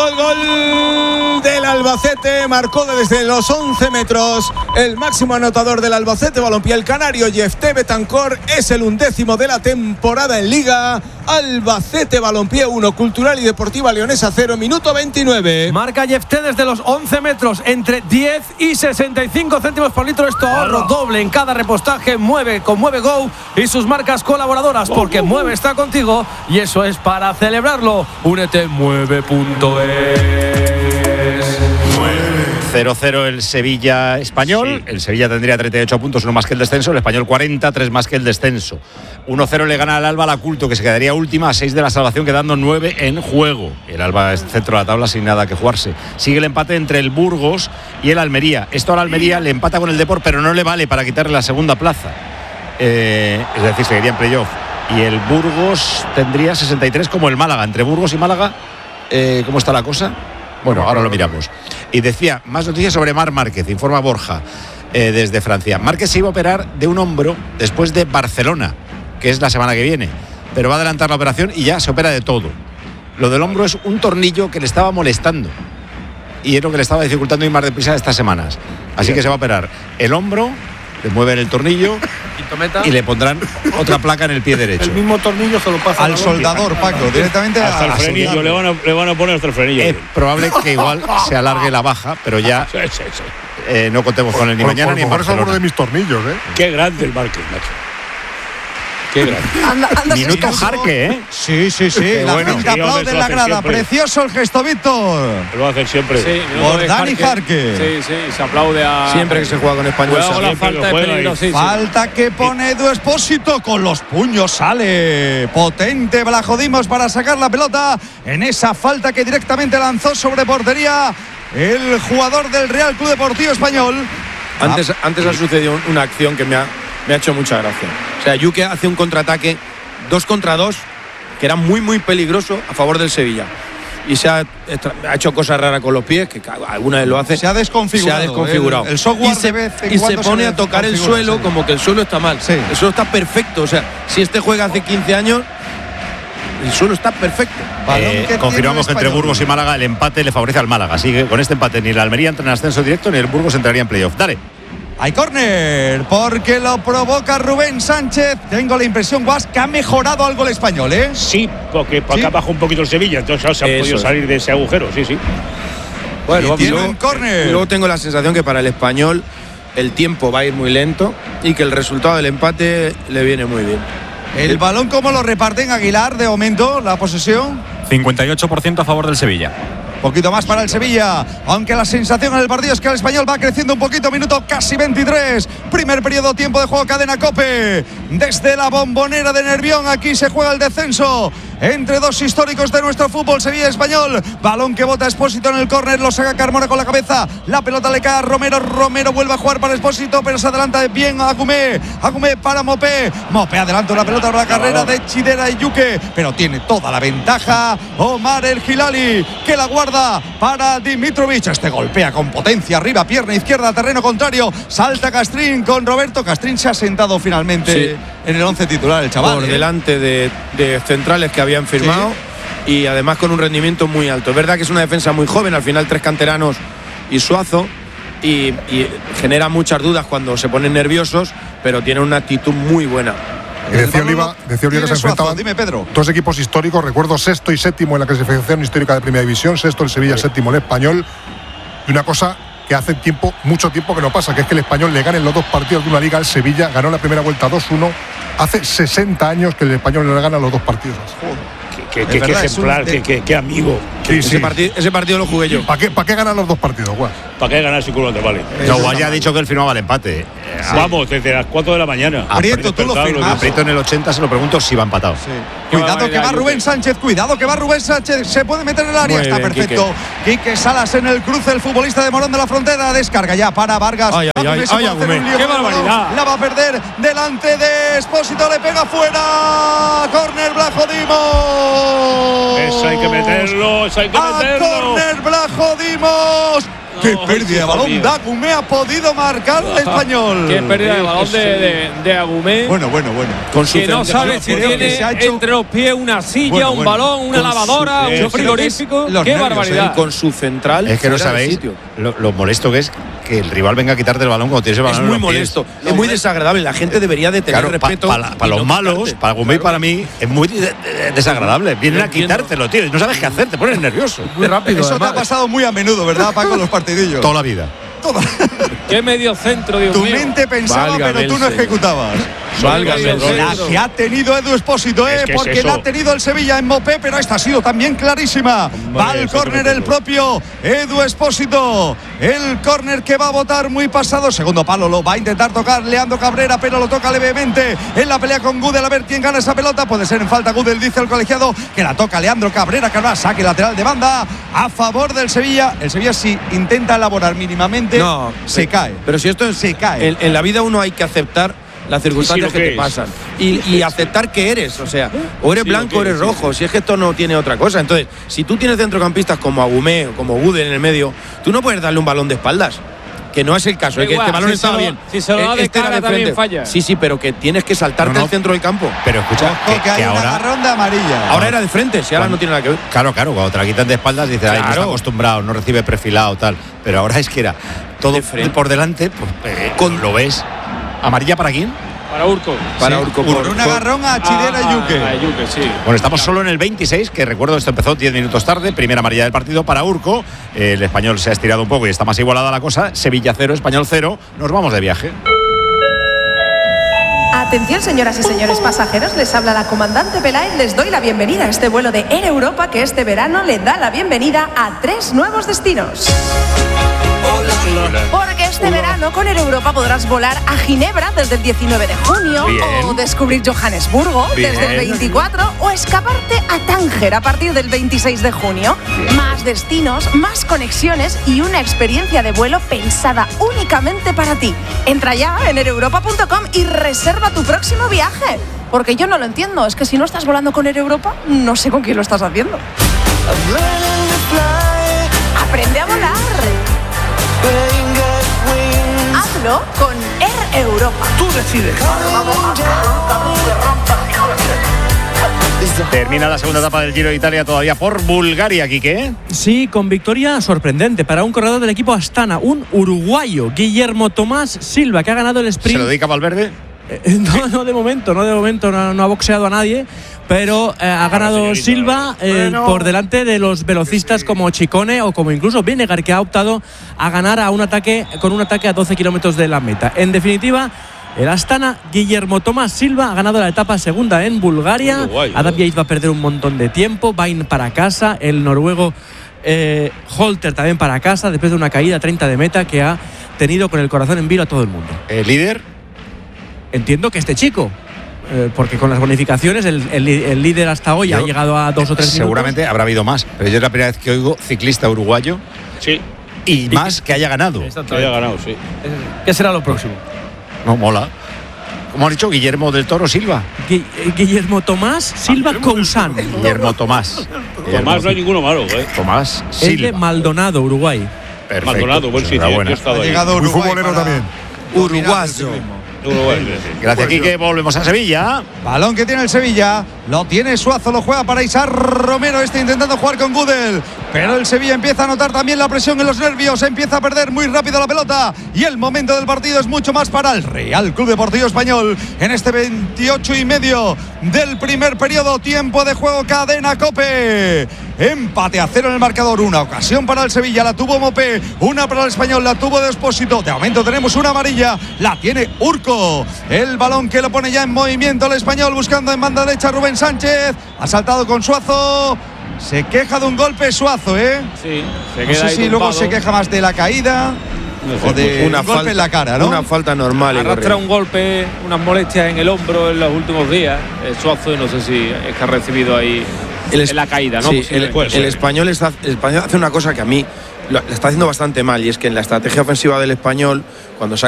del Albacete. Marcó desde los 11 metros el máximo anotador del Albacete Balompié, el canario Yefté Betancor. Es el 11º de la temporada en Liga. Albacete Balompié 1, Cultural y Deportiva Leonesa 0, minuto 29. Marca Yefté desde los 11 metros, entre 10 y 65 céntimos por litro. Esto ahorro doble en cada repostaje. Mueve con Mueve Go y sus marcas colaboradoras, porque Mueve está contigo y eso es para celebrarlo. Únete Mueve.es. 0-0 el Sevilla Español. Sí. El Sevilla tendría 38 puntos, 1 más que el descenso. El Español 40, 3 más que el descenso. 1-0 le gana al Alba la Culto, que se quedaría última a 6 de la salvación, quedando 9 en juego. El Alba es centro de la tabla sin nada que jugarse. Sigue el empate entre el Burgos y el Almería. Esto al Almería le empata con el Depor, pero no le vale para quitarle la segunda plaza. Es decir, seguiría en playoff. Y el Burgos tendría 63 como el Málaga. Entre Burgos y Málaga, ¿cómo está la cosa? Bueno, ahora lo miramos. Y decía, más noticias sobre Marc Márquez, informa Borja desde Francia. Márquez se iba a operar de un hombro después de Barcelona, que es la semana que viene, pero va a adelantar la operación y ya se opera de todo. Lo del hombro es un tornillo que le estaba molestando y es lo que le estaba dificultando ir más deprisa estas semanas. Así que se va a operar el hombro, le mueven el tornillo y le pondrán otra placa en el pie derecho. El mismo tornillo se lo pasa al soldador, Paco, directamente hasta el frenillo. Le van a poner hasta el frenillo. Es probable que igual se alargue la baja, pero ya no contemos con él ni mañana ni en Barcelona. Es alguno de mis tornillos, Qué grande el Márquez, macho. Qué grande. Minuto Jarque, ¿eh? Sí. La gente aplaude en la grada. Siempre. Precioso el gesto, Víctor. Lo hacen siempre. Sí, por Dani Jarque. Sí, se aplaude a... Siempre que se juega con Español. La falta de peligro, falta que pone Edu Expósito. Con los puños sale potente Blajodimos para sacar la pelota en esa falta que directamente lanzó sobre portería el jugador del Real Club Deportivo Español. Antes ha sucedido una acción que me ha hecho mucha gracia. O sea, Yuke hace un contraataque 2 contra 2 que era muy peligroso a favor del Sevilla. Y ha hecho cosas raras con los pies, que alguna vez lo hace. Se ha desconfigurado. El software y se pone a tocar el suelo, como que el suelo está mal. Sí. El suelo está perfecto. O sea, si este juega hace 15 años, el suelo está perfecto. Confirmamos que entre Burgos y Málaga el empate le favorece al Málaga. Así que con este empate ni la Almería entra en ascenso directo ni el Burgos entraría en playoff. Dale. Hay córner, porque lo provoca Rubén Sánchez. Tengo la impresión, Guas, que ha mejorado algo el Español, ¿eh? Sí, porque acá bajó un poquito el Sevilla, entonces se ha podido salir de ese agujero, sí. Bueno, tiene córner. Luego tengo la sensación que para el Español el tiempo va a ir muy lento y que el resultado del empate le viene muy bien. ¿El balón cómo lo reparten, Aguilar, de momento, la posesión? 58% a favor del Sevilla. Poquito más para el Sevilla, aunque la sensación en el partido es que el Español va creciendo un poquito, minuto casi 23, primer periodo, tiempo de juego, Cadena COPE, desde la Bombonera de Nervión, aquí se juega el descenso entre dos históricos de nuestro fútbol, Sevilla Español. Balón que bota Expósito en el córner, lo saca Carmona con la cabeza, la pelota le cae a Romero vuelve a jugar para Expósito, pero se adelanta bien a Agumé para Mopé adelanta una pelota para la carrera de Chidera y Yuque, pero tiene toda la ventaja Omar El Hilali, que la guarda para Dimitrovic. Este golpea con potencia arriba, pierna izquierda, terreno contrario, salta Castrín con Roberto. Castrín se ha sentado finalmente en el 11 titular, el chaval. Por delante de centrales que habían firmado, y además con un rendimiento muy alto. Es verdad que es una defensa muy joven, al final 3 canteranos y Suazo, y genera muchas dudas cuando se ponen nerviosos, pero tiene una actitud muy buena. Decía Oliva que se enfrentaban dos equipos históricos, recuerdo sexto y séptimo en la clasificación histórica de Primera División, sexto el Sevilla, séptimo el Español, y una cosa que hace mucho tiempo que no pasa, que es que el Español le gane en los 2 partidos de una liga al Sevilla. Ganó la primera vuelta 2-1, hace 60 años que el Español no le gana los 2 partidos. Qué ejemplar, qué amigo. Ese partido lo jugué yo. ¿Para qué ganar los 2 partidos, Guas? ¿Para qué ganar si culo te vale? No, Guas ya ha dicho que él firmaba el empate. Vamos, desde las 4 de la mañana. Prieto, tú lo firmas. Prieto en el 80 se lo pregunto si va empatado. Cuidado que va Rubén Sánchez, se puede meter en el área, está perfecto. Quique Salas en el cruce, el futbolista de Morón de la Frontera, descarga ya para Vargas. ¡Qué barbaridad! La va a perder delante de Expósito, le pega fuera. Córner Blajo Dimos. Eso hay que meterlo, Córner Blajo Dimos. ¡Qué pérdida de balón! Agumé ha podido marcar el Español. ¡Qué pérdida de balón de Agumé! Bueno. Que no sabe si tiene entre los pies una silla, un balón, una lavadora, un frigorífico. ¡Qué barbaridad! Con su central. Es que no sabéis lo molesto que es que el rival venga a quitarte el balón cuando tienes el balón. Es muy molesto, es muy desagradable. La gente debería de tener respeto. Para los malos, para Agumé y para mí, es muy desagradable. Vienen a quitártelo, tío, y no sabes qué hacer, te pones nervioso. Muy rápido. Eso te ha pasado muy a menudo, ¿verdad, Paco, los partidillos? Toda la vida. ¡Qué medio centro, Dios mío! Tu mente pensaba, pero tú no ejecutabas. La que ha tenido Edu Expósito, porque la ha tenido el Sevilla en Mopé, pero esta ha sido también clarísima. Va al córner el propio Edu Expósito. El córner que va a botar muy pasado. Segundo palo lo va a intentar tocar Leandro Cabrera, pero lo toca levemente en la pelea con Gudel. A ver quién gana esa pelota. Puede ser en falta Gudel, dice el colegiado, que la toca Leandro Cabrera, que ahora saque lateral de banda a favor del Sevilla. El Sevilla, si intenta elaborar mínimamente, se cae. Pero si esto se cae. En la vida uno hay que aceptar las circunstancias que te pasan y aceptar que eres, o sea, o eres blanco o eres rojo, si es que esto no tiene otra cosa. Entonces, si tú tienes centrocampistas como Agumé o como Gudel en el medio, tú no puedes darle un balón de espaldas, que no es el caso, que este balón estaba bien. Si se lo da de cara también falla. Sí, pero que tienes que saltarte al centro del campo. Pero escucha, que hay ahora una ronda amarilla. Ahora era de frente, si ahora no tiene nada que ver. Claro, cuando te la quitan de espaldas dices, ay, no está acostumbrado, no recibe perfilado, tal. Pero ahora es que era todo por delante, pues lo ves. ¿Amarilla para quién? Para Urco. Por un agarrón a Chidera y Yuque. Yuque, sí. Bueno, estamos solo en el 26, que recuerdo esto empezó 10 minutos tarde. Primera amarilla del partido para Urco. El Español se ha estirado un poco y está más igualada la cosa. Sevilla 0, Español 0. Nos vamos de viaje. Atención, señoras y señores pasajeros, les habla la comandante Peláez. Les doy la bienvenida a este vuelo de Air Europa, que este verano le da la bienvenida a 3 nuevos destinos. Porque este verano con Air Europa podrás volar a Ginebra desde el 19 de junio, o descubrir Johannesburgo desde el 24, o escaparte a Tánger a partir del 26 de junio. Más destinos, más conexiones y una experiencia de vuelo pensada únicamente para ti. Entra ya en aereuropa.com y reserva tu próximo viaje. Porque yo no lo entiendo, es que si no estás volando con Air Europa, no sé con quién lo estás haciendo. Aprende a volar. Hazlo con Air Europa. Tú decides. Termina la segunda etapa del Giro de Italia todavía por Bulgaria, Quique. Sí, con victoria sorprendente para un corredor del equipo Astana, un uruguayo, Guillermo Tomás Silva, que ha ganado el sprint. ¿Se lo dedica a Valverde? No, de momento no ha boxeado a nadie, pero ha ganado Silva por delante de los velocistas como Ciccone o como incluso Vinegar, que ha optado a ganar con un ataque a 12 kilómetros de la meta. En definitiva, el Astana, Guillermo Tomás Silva, ha ganado la etapa segunda en Bulgaria. Adam Yates va a perder un montón de tiempo, va a ir para casa. El noruego Holter también para casa, después de una caída a 30 de meta que ha tenido con el corazón en vilo a todo el mundo. ¿El líder? Entiendo que este chico. porque con las bonificaciones el líder hasta hoy ha llegado a 2 o 3 minutos. Seguramente habrá habido más, pero yo es la primera vez que oigo ciclista uruguayo. Sí. Y más que haya ganado. Que haya ganado, sí. ¿Qué será lo próximo? No, mola. Como han dicho, Guillermo del Toro Silva. Guillermo Tomás Silva Cousán. Guillermo Tomás. Tomás no hay ninguno malo, ¿eh? Tomás Silva. Es de Maldonado, Uruguay. Perfecto. Maldonado, buen sitio. Yo he estado ha llegado ahí. Uruguay. Muy futbolero también. Uruguayo. Gracias, Quique. Volvemos a Sevilla. Balón que tiene el Sevilla. Lo tiene Suazo, lo juega para Isar Romero. Intentando jugar con Gudel. Pero el Sevilla empieza a notar también la presión en los nervios. Empieza a perder muy rápido la pelota. Y el momento del partido es mucho más para el Real Club Deportivo Español. En este 28,5 del primer periodo. Tiempo de juego, Cadena COPE. Empate a 0 en el marcador. Una ocasión para el Sevilla. La tuvo Mopé. Una para el Español. La tuvo Despósito. De momento tenemos una amarilla. La tiene Urco. El balón que lo pone ya en movimiento el Español. Buscando en banda derecha Rubén Sánchez. Ha saltado con Suazo. Se queja de un golpe Suazo, ¿eh? Sí, se queda. No sé si luego se queja más de la caída o de un golpe en la cara, ¿no? Una falta normal. Arrastra un golpe, unas molestias en el hombro en los últimos días. Suazo, no sé si es que ha recibido ahí en la caída, ¿no? Sí, el español hace una cosa que a mí le está haciendo bastante mal, y es que en la estrategia ofensiva del Español, cuando saca